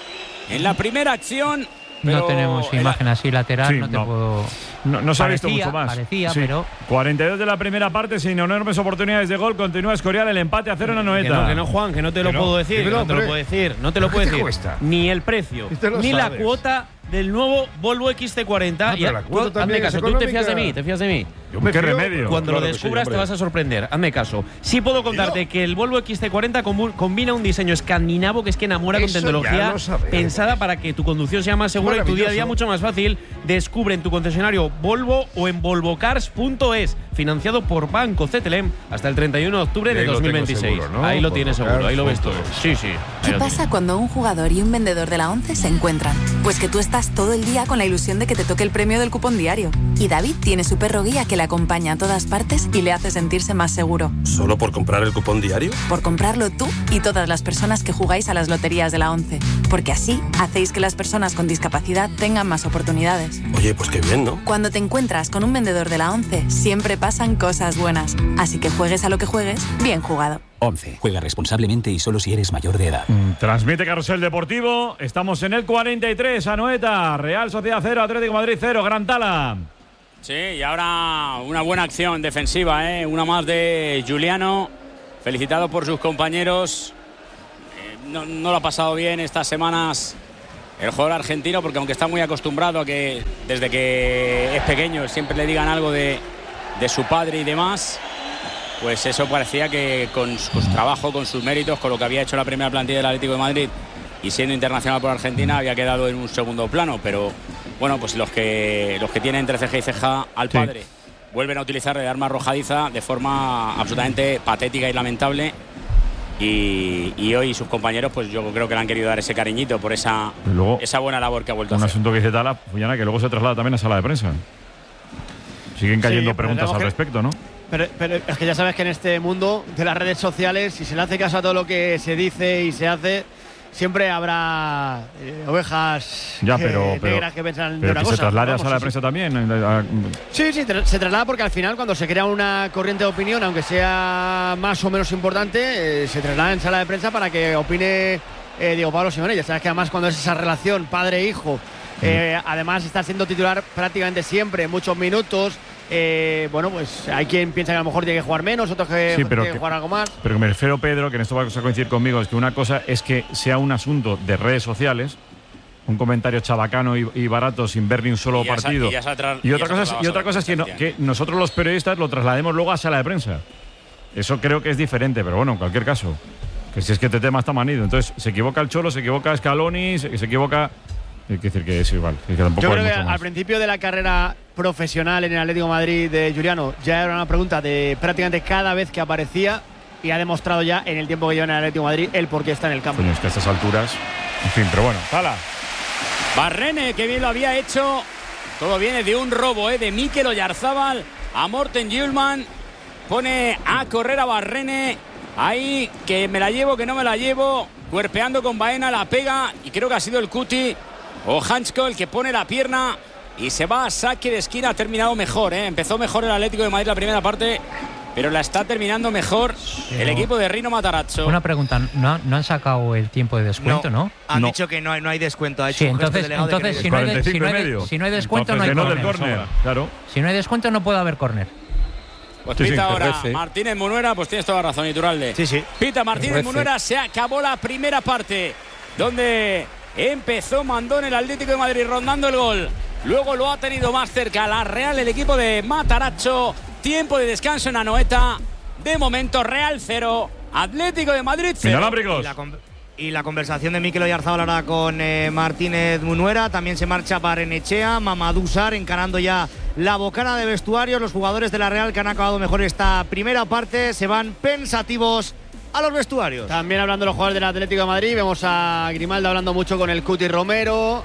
en la primera acción. No tenemos imagen así lateral, sí, no te no. puedo... No, no se ha parecía, visto mucho más. Parecía, sí. pero... cuarenta y dos de la primera parte sin enormes oportunidades de gol. Continúa Escorial, el empate a cero en la noveta. Que no, que no, Juan, que no te lo no? puedo decir. Dímelo, no te lo puedo decir. No te lo puedo decir. Cuesta? Ni el precio, ni la cuota del nuevo Volvo X C cuarenta. Ah, y la cuota tú, hazme caso, tú te fías de mí, te fías de mí. Yo me ¿Qué fío? remedio? Cuando claro lo descubras sí, te vas a sorprender. Hazme caso. Sí puedo contarte que el Volvo X C cuarenta combina un diseño escandinavo que es que enamora con Eso tecnología sabemos, pensada para que tu conducción sea más segura y tu día a día mucho más fácil. Descubre en tu concesionario Volvo o en volvocars punto es, financiado por Banco C T L M hasta el treinta y uno de octubre de dos mil veintiséis. Seguro, ¿no? Ahí lo tienes seguro, ahí lo ves todo. Sí, sí. ¿Qué pasa cuando un jugador y un vendedor de la ONCE se encuentran? Pues que tú estás todo el día con la ilusión de que te toque el premio del cupón diario. Y David tiene su perro guía que le acompaña a todas partes y le hace sentirse más seguro. ¿Solo por comprar el cupón diario? Por comprarlo tú y todas las personas que jugáis a las loterías de la ONCE. Porque así hacéis que las personas con discapacidad tengan más oportunidades. Oye, pues qué bien, ¿no? Cuando te encuentras con un vendedor de la ONCE, siempre pasan cosas buenas. Así que juegues a lo que juegues, bien jugado. ONCE. Juega responsablemente y solo si eres mayor de edad. Mm, transmite Carrusel Deportivo. Estamos en el cuarenta y tres. Anoeta. Real Sociedad cero. Atlético de Madrid cero. Gran Tala. Sí, y ahora una buena acción defensiva, ¿eh? Una más de Giuliano. Felicitado por sus compañeros. Eh, no, no lo ha pasado bien estas semanas el jugador argentino, porque aunque está muy acostumbrado a que desde que es pequeño siempre le digan algo de, de su padre y demás, pues eso parecía que con su trabajo, con sus méritos, con lo que había hecho la primera plantilla del Atlético de Madrid y siendo internacional por Argentina, había quedado en un segundo plano. Pero bueno, pues los que los que tienen entre ceja y ceja al Sí. padre vuelven a utilizarle de arma arrojadiza de forma absolutamente patética y lamentable. Y, y hoy sus compañeros, pues yo creo que le han querido dar ese cariñito por esa, Y luego, esa buena labor que ha vuelto un a hacer. asunto que dice Tala, Fullana, que luego se traslada también a sala de prensa. Siguen cayendo Sí, pero preguntas tenemos al que- respecto, ¿no? Pero, pero es que ya sabes que en este mundo de las redes sociales, si se le hace caso a todo lo que se dice y se hace, siempre habrá eh, ovejas Ya, eh, pero, pero, negras que piensan de pero una que cosa. se traslade Vamos, a sala de sí, prensa también. eh, a- Sí, sí, tra- se traslada porque al final cuando se crea una corriente de opinión, aunque sea más o menos importante, eh, se traslada en sala de prensa para que opine eh, Diego Pablo Simeone. Ya sabes que además cuando es esa relación padre-hijo, eh, además está siendo titular prácticamente siempre, muchos minutos. Eh, bueno, pues hay quien piensa que a lo mejor tiene que jugar menos, otros que Sí, pero tiene que que- jugar algo más. Pero que me refiero, Pedro, que en esto va a coincidir conmigo, es que una cosa es que sea un asunto de redes sociales, un comentario chabacano y, y barato sin ver ni un solo Y ya se- partido. y ya se ha tra- Y y otra ya se cosa es, ha y otra cosa es que, no- que nosotros los periodistas lo traslademos luego a sala de prensa. Eso creo que es diferente, pero bueno, en cualquier caso. Que si es que este tema está manido. Entonces, se equivoca el Cholo, se equivoca Scaloni, se, se equivoca. Hay que decir que es igual. Que tampoco Yo hay creo que mucho al más. principio de la carrera profesional en el Atlético de Madrid de Giuliano ya era una pregunta de prácticamente cada vez que aparecía, y ha demostrado ya en el tiempo que lleva en el Atlético de Madrid el por qué está en el campo. Coño, es que a estas alturas. En fin, pero bueno. ¡Hala! Barrene, que bien lo había hecho. Todo viene de un robo, ¿eh? De Mikel Oyarzábal a Morten Hjulman. Pone a correr a Barrene. Ahí, que me la llevo, que no me la llevo. Cuerpeando con Baena, la pega. Y creo que ha sido el Cuti o Hansko el que pone la pierna. Y se va a saque de esquina. Ha terminado mejor, ¿eh? Empezó mejor el Atlético de Madrid la primera parte, pero la está terminando mejor el equipo de Rino Matarazzo. Una pregunta, ¿no, no han sacado el tiempo de descuento, no? Han dicho que no hay, no hay descuento. Ha hecho Sí, un gesto entonces, el delegado de que entonces no hay si, no hay de- si, no hay de- si no hay descuento, no hay Entonces, que no córner. del córner, claro. Si no hay descuento, no puede haber córner. Pues Sí, sí, pita que ahora rece. Martínez Munuera, pues tienes toda la razón, Iturralde. Sí, sí. Pita Martínez Rece. Munuera, se acabó la primera parte, donde empezó Mandón el Atlético de Madrid rondando el gol. Luego lo ha tenido más cerca la Real, el equipo de Matarazzo. Tiempo de descanso en Anoeta. De momento, Real cero, Atlético de Madrid cero. Y la, con- y la conversación de Mikel Oyarzábal ahora con eh, Martínez Munuera. También se marcha Barrenechea, Mamadou Sarr encarando ya la bocana de vestuarios. Los jugadores de la Real que han acabado mejor esta primera parte se van pensativos a los vestuarios. También hablando de los jugadores del Atlético de Madrid, vemos a Grimaldo hablando mucho con el Cuti Romero,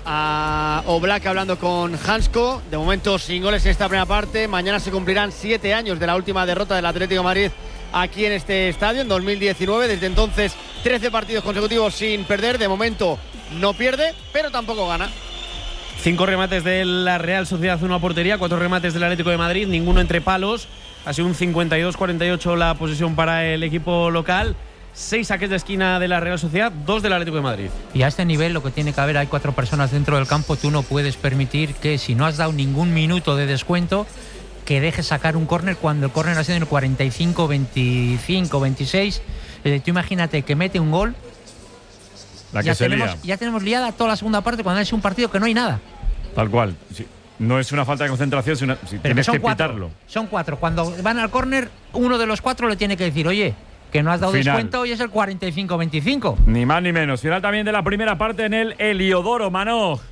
a Oblak hablando con Hansko. De momento sin goles en esta primera parte. Mañana se cumplirán siete años de la última derrota del Atlético de Madrid aquí en este estadio, en dos mil diecinueve. Desde entonces, trece partidos consecutivos sin perder. De momento no pierde, pero tampoco gana. Cinco remates de la Real Sociedad, una portería, cuatro remates del Atlético de Madrid, ninguno entre palos. Ha sido un cincuenta y dos cuarenta y ocho la posesión para el equipo local. Seis saques de esquina de la Real Sociedad, dos del Atlético de Madrid. Y a este nivel lo que tiene que haber, hay cuatro personas dentro del campo, tú no puedes permitir que si no has dado ningún minuto de descuento, que dejes sacar un córner cuando el córner ha sido en el cuarenta y cinco, veinticinco, veintiséis. Eh, tú imagínate que mete un gol. La que ya se tenemos, lía. ya tenemos liada toda la segunda parte cuando es un partido que no hay nada. Tal cual. Sí. No es una falta de concentración, sino si Pero tienes son que cuatro, pitarlo. Son cuatro. Cuando van al córner, uno de los cuatro le tiene que decir, oye, que no has dado Final. descuento y es el cuarenta y cinco veinticinco. Ni más ni menos. Final también de la primera parte en el Heliodoro, Manoj.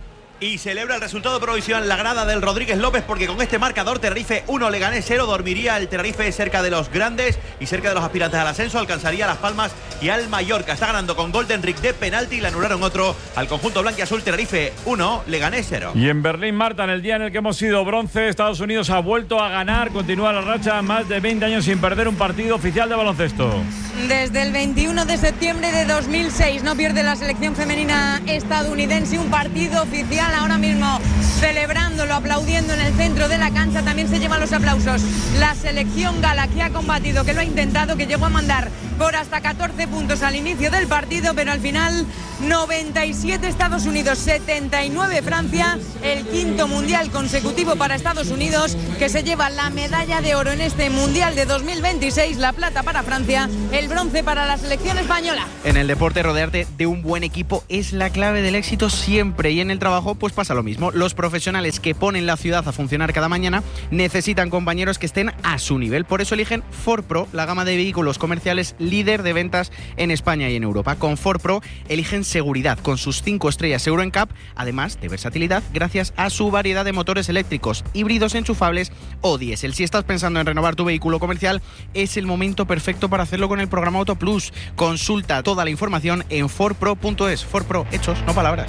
Y celebra el resultado provisional la grada del Rodríguez López, porque con este marcador Tenerife uno, Leganés cero, dormiría el Tenerife cerca de los grandes y cerca de los aspirantes al ascenso, alcanzaría Las Palmas y al Mallorca. Está ganando con gol de Enric de penalti y le anularon otro al conjunto blanquiazul. Tenerife uno, Leganés cero. Y en Berlín, Marta, en el día en el que hemos sido bronce, Estados Unidos ha vuelto a ganar, continúa la racha, más de veinte años sin perder un partido oficial de baloncesto. Desde el veintiuno de septiembre de dos mil seis no pierde la selección femenina estadounidense un partido oficial. Ahora mismo celebrándolo, aplaudiendo en el centro de la cancha. También se llevan los aplausos la selección gala, que ha combatido, que lo ha intentado, que llegó a mandar por hasta catorce puntos al inicio del partido, pero al final noventa y siete Estados Unidos, setenta y nueve Francia, el quinto mundial consecutivo para Estados Unidos, que se lleva la medalla de oro en este mundial de dos mil veintiséis, la plata para Francia, el bronce para la selección española. En el deporte, rodearte de un buen equipo es la clave del éxito siempre, y en el trabajo pues pasa lo mismo. Los profesionales que ponen la ciudad a funcionar cada mañana necesitan compañeros que estén a su nivel. Por eso eligen Ford Pro, la gama de vehículos comerciales líder de ventas en España y en Europa. Con Ford Pro eligen seguridad con sus cinco estrellas Euro N C A P, además de versatilidad gracias a su variedad de motores eléctricos, híbridos enchufables o diésel. Si estás pensando en renovar tu vehículo comercial, es el momento perfecto para hacerlo con el programa Auto Plus. Consulta toda la información en ford pro punto es. Ford Pro, hechos, no palabras.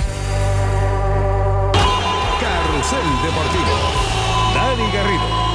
Carrusel Deportivo. Dani Garrido.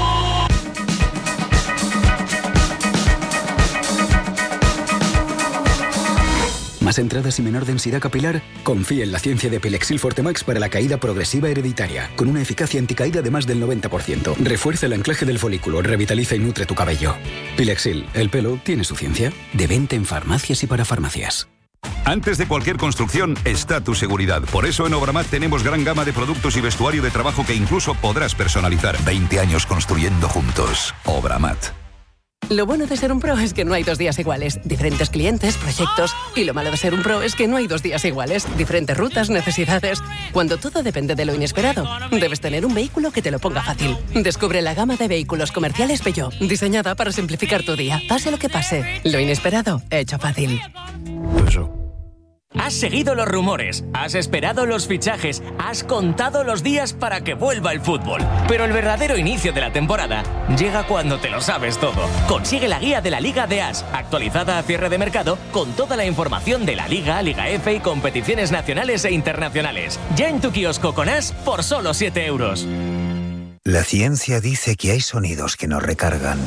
¿Más entradas y menor densidad capilar? Confía en la ciencia de Pilexil Fortemax para la caída progresiva hereditaria, con una eficacia anticaída de más del noventa por ciento. Refuerza el anclaje del folículo, revitaliza y nutre tu cabello. Pilexil, el pelo tiene su ciencia. De venta en farmacias y para farmacias. Antes de cualquier construcción está tu seguridad. Por eso en Obramat tenemos gran gama de productos y vestuario de trabajo que incluso podrás personalizar. veinte años construyendo juntos. Obramat. Lo bueno de ser un pro es que no hay dos días iguales. Diferentes clientes, proyectos. Y lo malo de ser un pro es que no hay dos días iguales. Diferentes rutas, necesidades. Cuando todo depende de lo inesperado, debes tener un vehículo que te lo ponga fácil. Descubre la gama de vehículos comerciales Peugeot, diseñada para simplificar tu día. Pase lo que pase, lo inesperado, hecho fácil. Has seguido los rumores, has esperado los fichajes, has contado los días para que vuelva el fútbol. Pero el verdadero inicio de la temporada llega cuando te lo sabes todo. Consigue la guía de la Liga de As, actualizada a cierre de mercado, con toda la información de la Liga, Liga F y competiciones nacionales e internacionales. Ya en tu kiosco con As por solo siete euros. La ciencia dice que hay sonidos que nos recargan.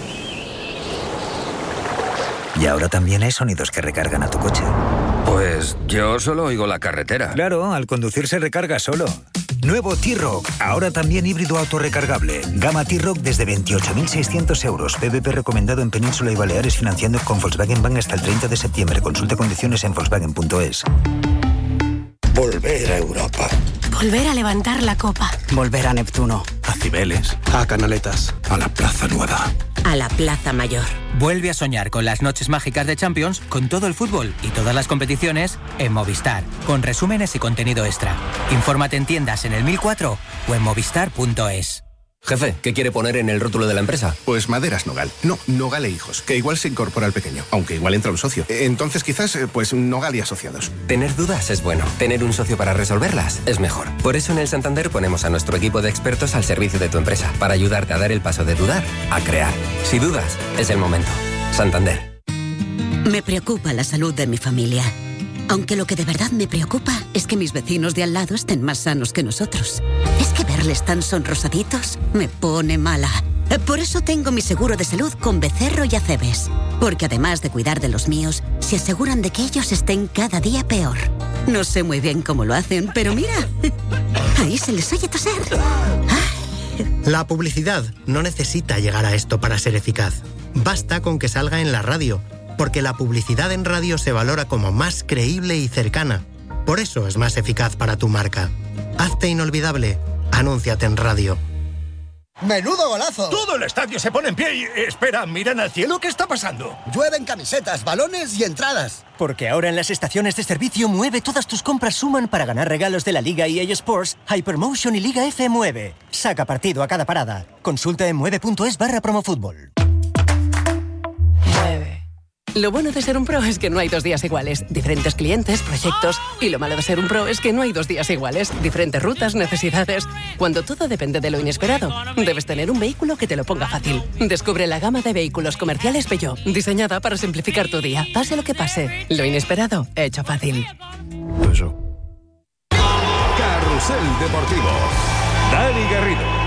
Y ahora también hay sonidos que recargan a tu coche. Pues yo solo oigo la carretera. Claro, al conducir se recarga solo. Nuevo T-Rock, ahora también híbrido autorrecargable. Gama T-Rock desde veintiocho mil seiscientos euros. P V P recomendado en Península y Baleares, financiando con Volkswagen Bank hasta el treinta de septiembre. Consulta condiciones en volkswagen punto es. Volver a Europa. Volver a levantar la copa. Volver a Neptuno. A Cibeles. A Canaletas. A la Plaza Nueva. A la Plaza Mayor. Vuelve a soñar con las noches mágicas de Champions, con todo el fútbol y todas las competiciones en Movistar, con resúmenes y contenido extra. Infórmate en tiendas en el mil cuatro o en movistar punto es. Jefe, ¿qué quiere poner en el rótulo de la empresa? Pues Maderas Nogal. No, Nogal e Hijos, que igual se incorpora al pequeño, aunque igual entra un socio. Entonces quizás, pues Nogal y Asociados. Tener dudas es bueno. Tener un socio para resolverlas es mejor. Por eso en el Santander ponemos a nuestro equipo de expertos al servicio de tu empresa, para ayudarte a dar el paso de dudar a crear. Si dudas, es el momento. Santander. Me preocupa la salud de mi familia. Aunque lo que de verdad me preocupa es que mis vecinos de al lado estén más sanos que nosotros. Es que verles tan sonrosaditos me pone mala. Por eso tengo mi seguro de salud con Becerro y Acebes. Porque además de cuidar de los míos, se aseguran de que ellos estén cada día peor. No sé muy bien cómo lo hacen, pero mira, ahí se les oye toser. La publicidad no necesita llegar a esto para ser eficaz. Basta con que salga en la radio. Porque la publicidad en radio se valora como más creíble y cercana. Por eso es más eficaz para tu marca. Hazte inolvidable. Anúnciate en radio. ¡Menudo golazo! Todo el estadio se pone en pie y... Espera, ¿miran al cielo? ¿Qué está pasando? Llueven camisetas, balones y entradas. Porque ahora en las estaciones de servicio Mueve todas tus compras suman para ganar regalos de la Liga E A Sports, Hypermotion y Liga F Mueve. Saca partido a cada parada. Consulta en mueve punto es barra promofútbol. Lo bueno de ser un pro es que no hay dos días iguales. Diferentes clientes, proyectos. Y lo malo de ser un pro es que no hay dos días iguales. Diferentes rutas, necesidades. Cuando todo depende de lo inesperado, debes tener un vehículo que te lo ponga fácil. Descubre la gama de vehículos comerciales Peugeot, diseñada para simplificar tu día. Pase lo que pase, lo inesperado, hecho fácil. Eso. Carrusel Deportivo. Dani Garrido.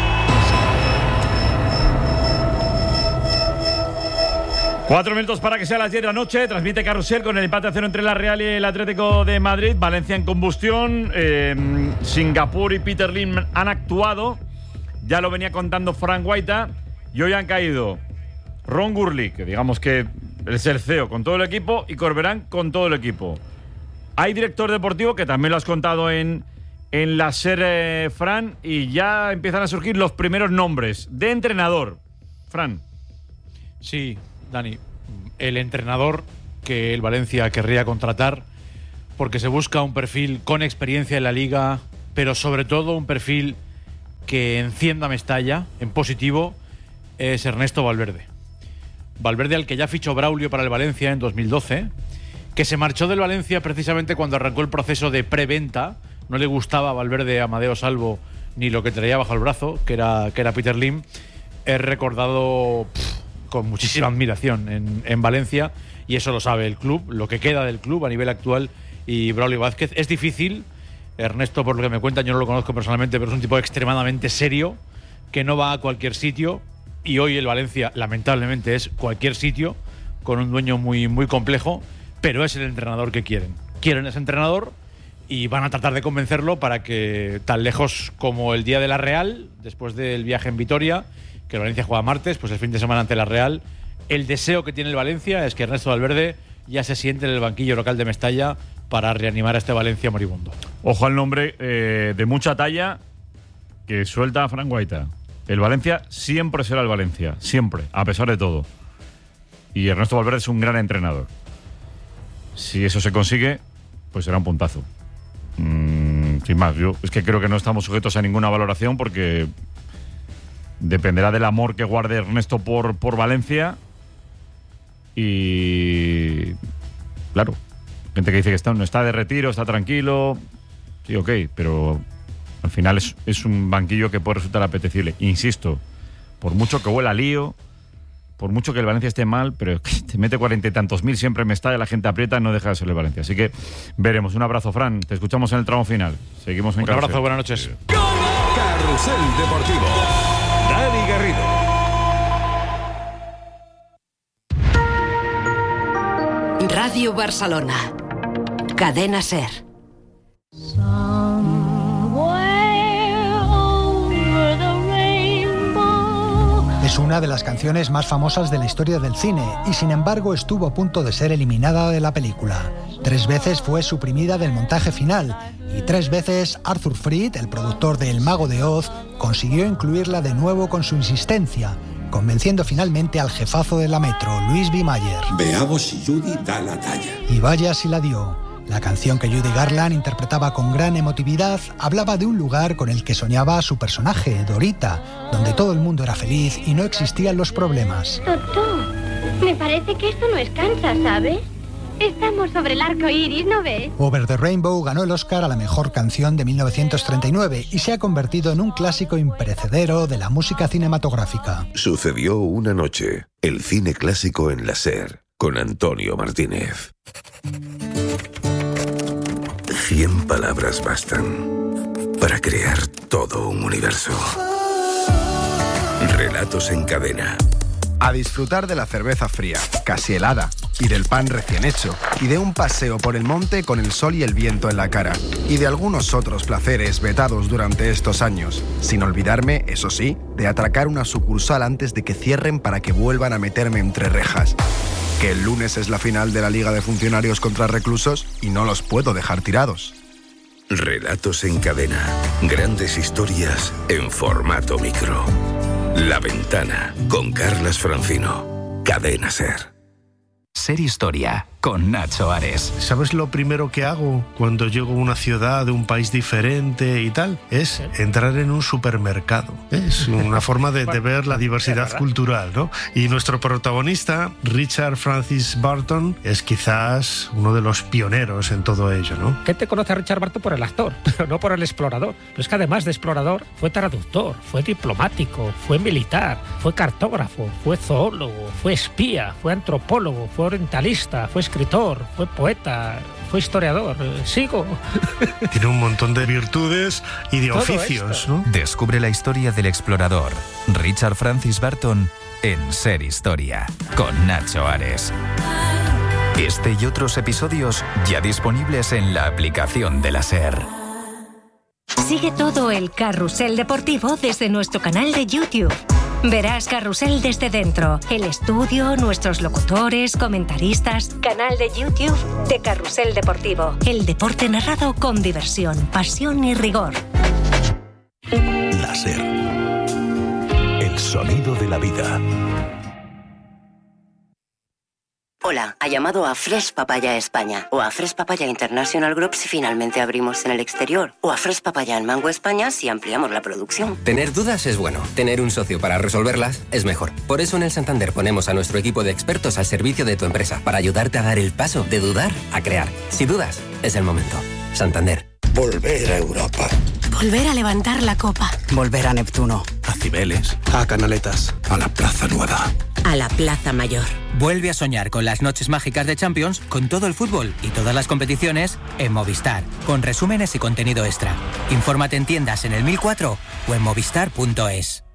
Cuatro minutos para que sea las diez de la noche. Transmite Carrusel con el empate a cero entre la Real y el Atlético de Madrid. Valencia en combustión. Eh, Singapur y Peter Lim han actuado. Ya lo venía contando Frank Guaita. Y hoy han caído Ron Gurley, que digamos que es el C E O con todo el equipo, y Corberán con todo el equipo. Hay director deportivo, que también lo has contado en, en la serie, Fran, y ya empiezan a surgir los primeros nombres de entrenador. Fran. Sí, Dani, el entrenador que el Valencia querría contratar, porque se busca un perfil con experiencia en la Liga, pero sobre todo un perfil que encienda Mestalla en positivo, es Ernesto Valverde. Valverde, al que ya fichó Braulio para el Valencia en dos mil doce, que se marchó del Valencia precisamente cuando arrancó el proceso de preventa. No le gustaba a Valverde a Amadeo Salvo ni lo que traía bajo el brazo, que era, que era Peter Lim. Es recordado pff, con muchísima admiración en, en Valencia, y eso lo sabe el club, lo que queda del club a nivel actual, y Braulio Vázquez. Es difícil. Ernesto, por lo que me cuentan, yo no lo conozco personalmente, pero es un tipo extremadamente serio, que no va a cualquier sitio, y hoy el Valencia, lamentablemente, es cualquier sitio, con un dueño muy, muy complejo, pero es el entrenador que quieren. Quieren ese entrenador y van a tratar de convencerlo para que, tan lejos como el día de la Real, después del viaje en Vitoria, que el Valencia juega martes, pues el fin de semana ante la Real, el deseo que tiene el Valencia es que Ernesto Valverde ya se siente en el banquillo local de Mestalla para reanimar a este Valencia moribundo. Ojo al nombre eh, de mucha talla que suelta Frank Guaita. El Valencia siempre será el Valencia, siempre, a pesar de todo. Y Ernesto Valverde es un gran entrenador. Si eso se consigue, pues será un puntazo. Mm, sin más, yo es que creo que no estamos sujetos a ninguna valoración, porque dependerá del amor que guarde Ernesto por, por Valencia. Y claro, gente que dice que está, no está de retiro, está tranquilo. Sí, ok, pero al final es, es un banquillo que puede resultar apetecible. Insisto, por mucho que huela a lío, por mucho que el Valencia esté mal, pero te mete cuarenta y tantos mil siempre en Mestalla, la gente aprieta, no deja de ser el Valencia. Así que veremos. Un abrazo, Fran. Te escuchamos en el tramo final. Seguimos en Un Carrusel. abrazo, buenas noches. Carrusel Deportivo. Dani Garrido. Radio Barcelona. Cadena SER. Es una de las canciones más famosas de la historia del cine y sin embargo estuvo a punto de ser eliminada de la película. Tres veces fue suprimida del montaje final y tres veces Arthur Freed, el productor de El Mago de Oz, consiguió incluirla de nuevo con su insistencia, convenciendo finalmente al jefazo de la Metro, Luis B. Mayer. Veamos si Judy da la talla. Y vaya si la dio. La canción que Judy Garland interpretaba con gran emotividad hablaba de un lugar con el que soñaba su personaje, Dorita, donde todo el mundo era feliz y no existían los problemas. Doctor, me parece que esto no es Kansas, ¿sabes? Estamos sobre el arco iris, ¿no ves? Over the Rainbow ganó el Oscar a la mejor canción de mil novecientos treinta y nueve y se ha convertido en un clásico imperecedero de la música cinematográfica. Sucedió una noche, el cine clásico en la SER, con Antonio Martínez. Cien palabras bastan para crear todo un universo. Relatos en cadena. A disfrutar de la cerveza fría, casi helada, y del pan recién hecho, y de un paseo por el monte con el sol y el viento en la cara, y de algunos otros placeres vetados durante estos años, sin olvidarme, eso sí, de atracar una sucursal antes de que cierren para que vuelvan a meterme entre rejas. Que el lunes es la final de la Liga de Funcionarios contra Reclusos y no los puedo dejar tirados. Relatos en cadena. Grandes historias en formato micro. La Ventana, con Carlas Francino. Cadena SER. SER Historia, con Nacho Ares. ¿Sabes lo primero que hago cuando llego a una ciudad de un país diferente y tal? Es entrar en un supermercado. Es una forma de, de ver la diversidad cultural, ¿no? Y nuestro protagonista, Richard Francis Burton, es quizás uno de los pioneros en todo ello, ¿no? Gente conoce a Richard Burton por el actor, pero no por el explorador. Pero es que además de explorador, fue traductor, fue diplomático, fue militar, fue cartógrafo, fue zoólogo, fue espía, fue antropólogo, fue orientalista, fue escritor, fue poeta, fue historiador. Sigo. Tiene un montón de virtudes y de Todo oficios, esto. ¿no? Descubre la historia del explorador, Richard Francis Burton, en Ser Historia, con Nacho Ares. Este y otros episodios ya disponibles en la aplicación de la SER. Sigue todo el carrusel deportivo desde nuestro canal de YouTube. Verás Carrusel desde dentro, el estudio, nuestros locutores, comentaristas. Canal de YouTube de Carrusel Deportivo. El deporte narrado con diversión, pasión y rigor. La SER. El sonido de la vida. Hola, ha llamado a Fresh Papaya España o a Fresh Papaya International Group si finalmente abrimos en el exterior o a Fresh Papaya en Mango España si ampliamos la producción. Tener dudas es bueno, tener un socio para resolverlas es mejor. Por eso en el Santander ponemos a nuestro equipo de expertos al servicio de tu empresa para ayudarte a dar el paso de dudar a crear. Si dudas, es el momento. Santander. Volver a Europa. Volver a levantar la copa. Volver a Neptuno. A Cibeles. A Canaletas. A la Plaza Nueva. A la Plaza Mayor. Vuelve a soñar con las noches mágicas de Champions, con todo el fútbol y todas las competiciones en Movistar, con resúmenes y contenido extra. Infórmate en tiendas en el mil cuatro o en movistar punto es.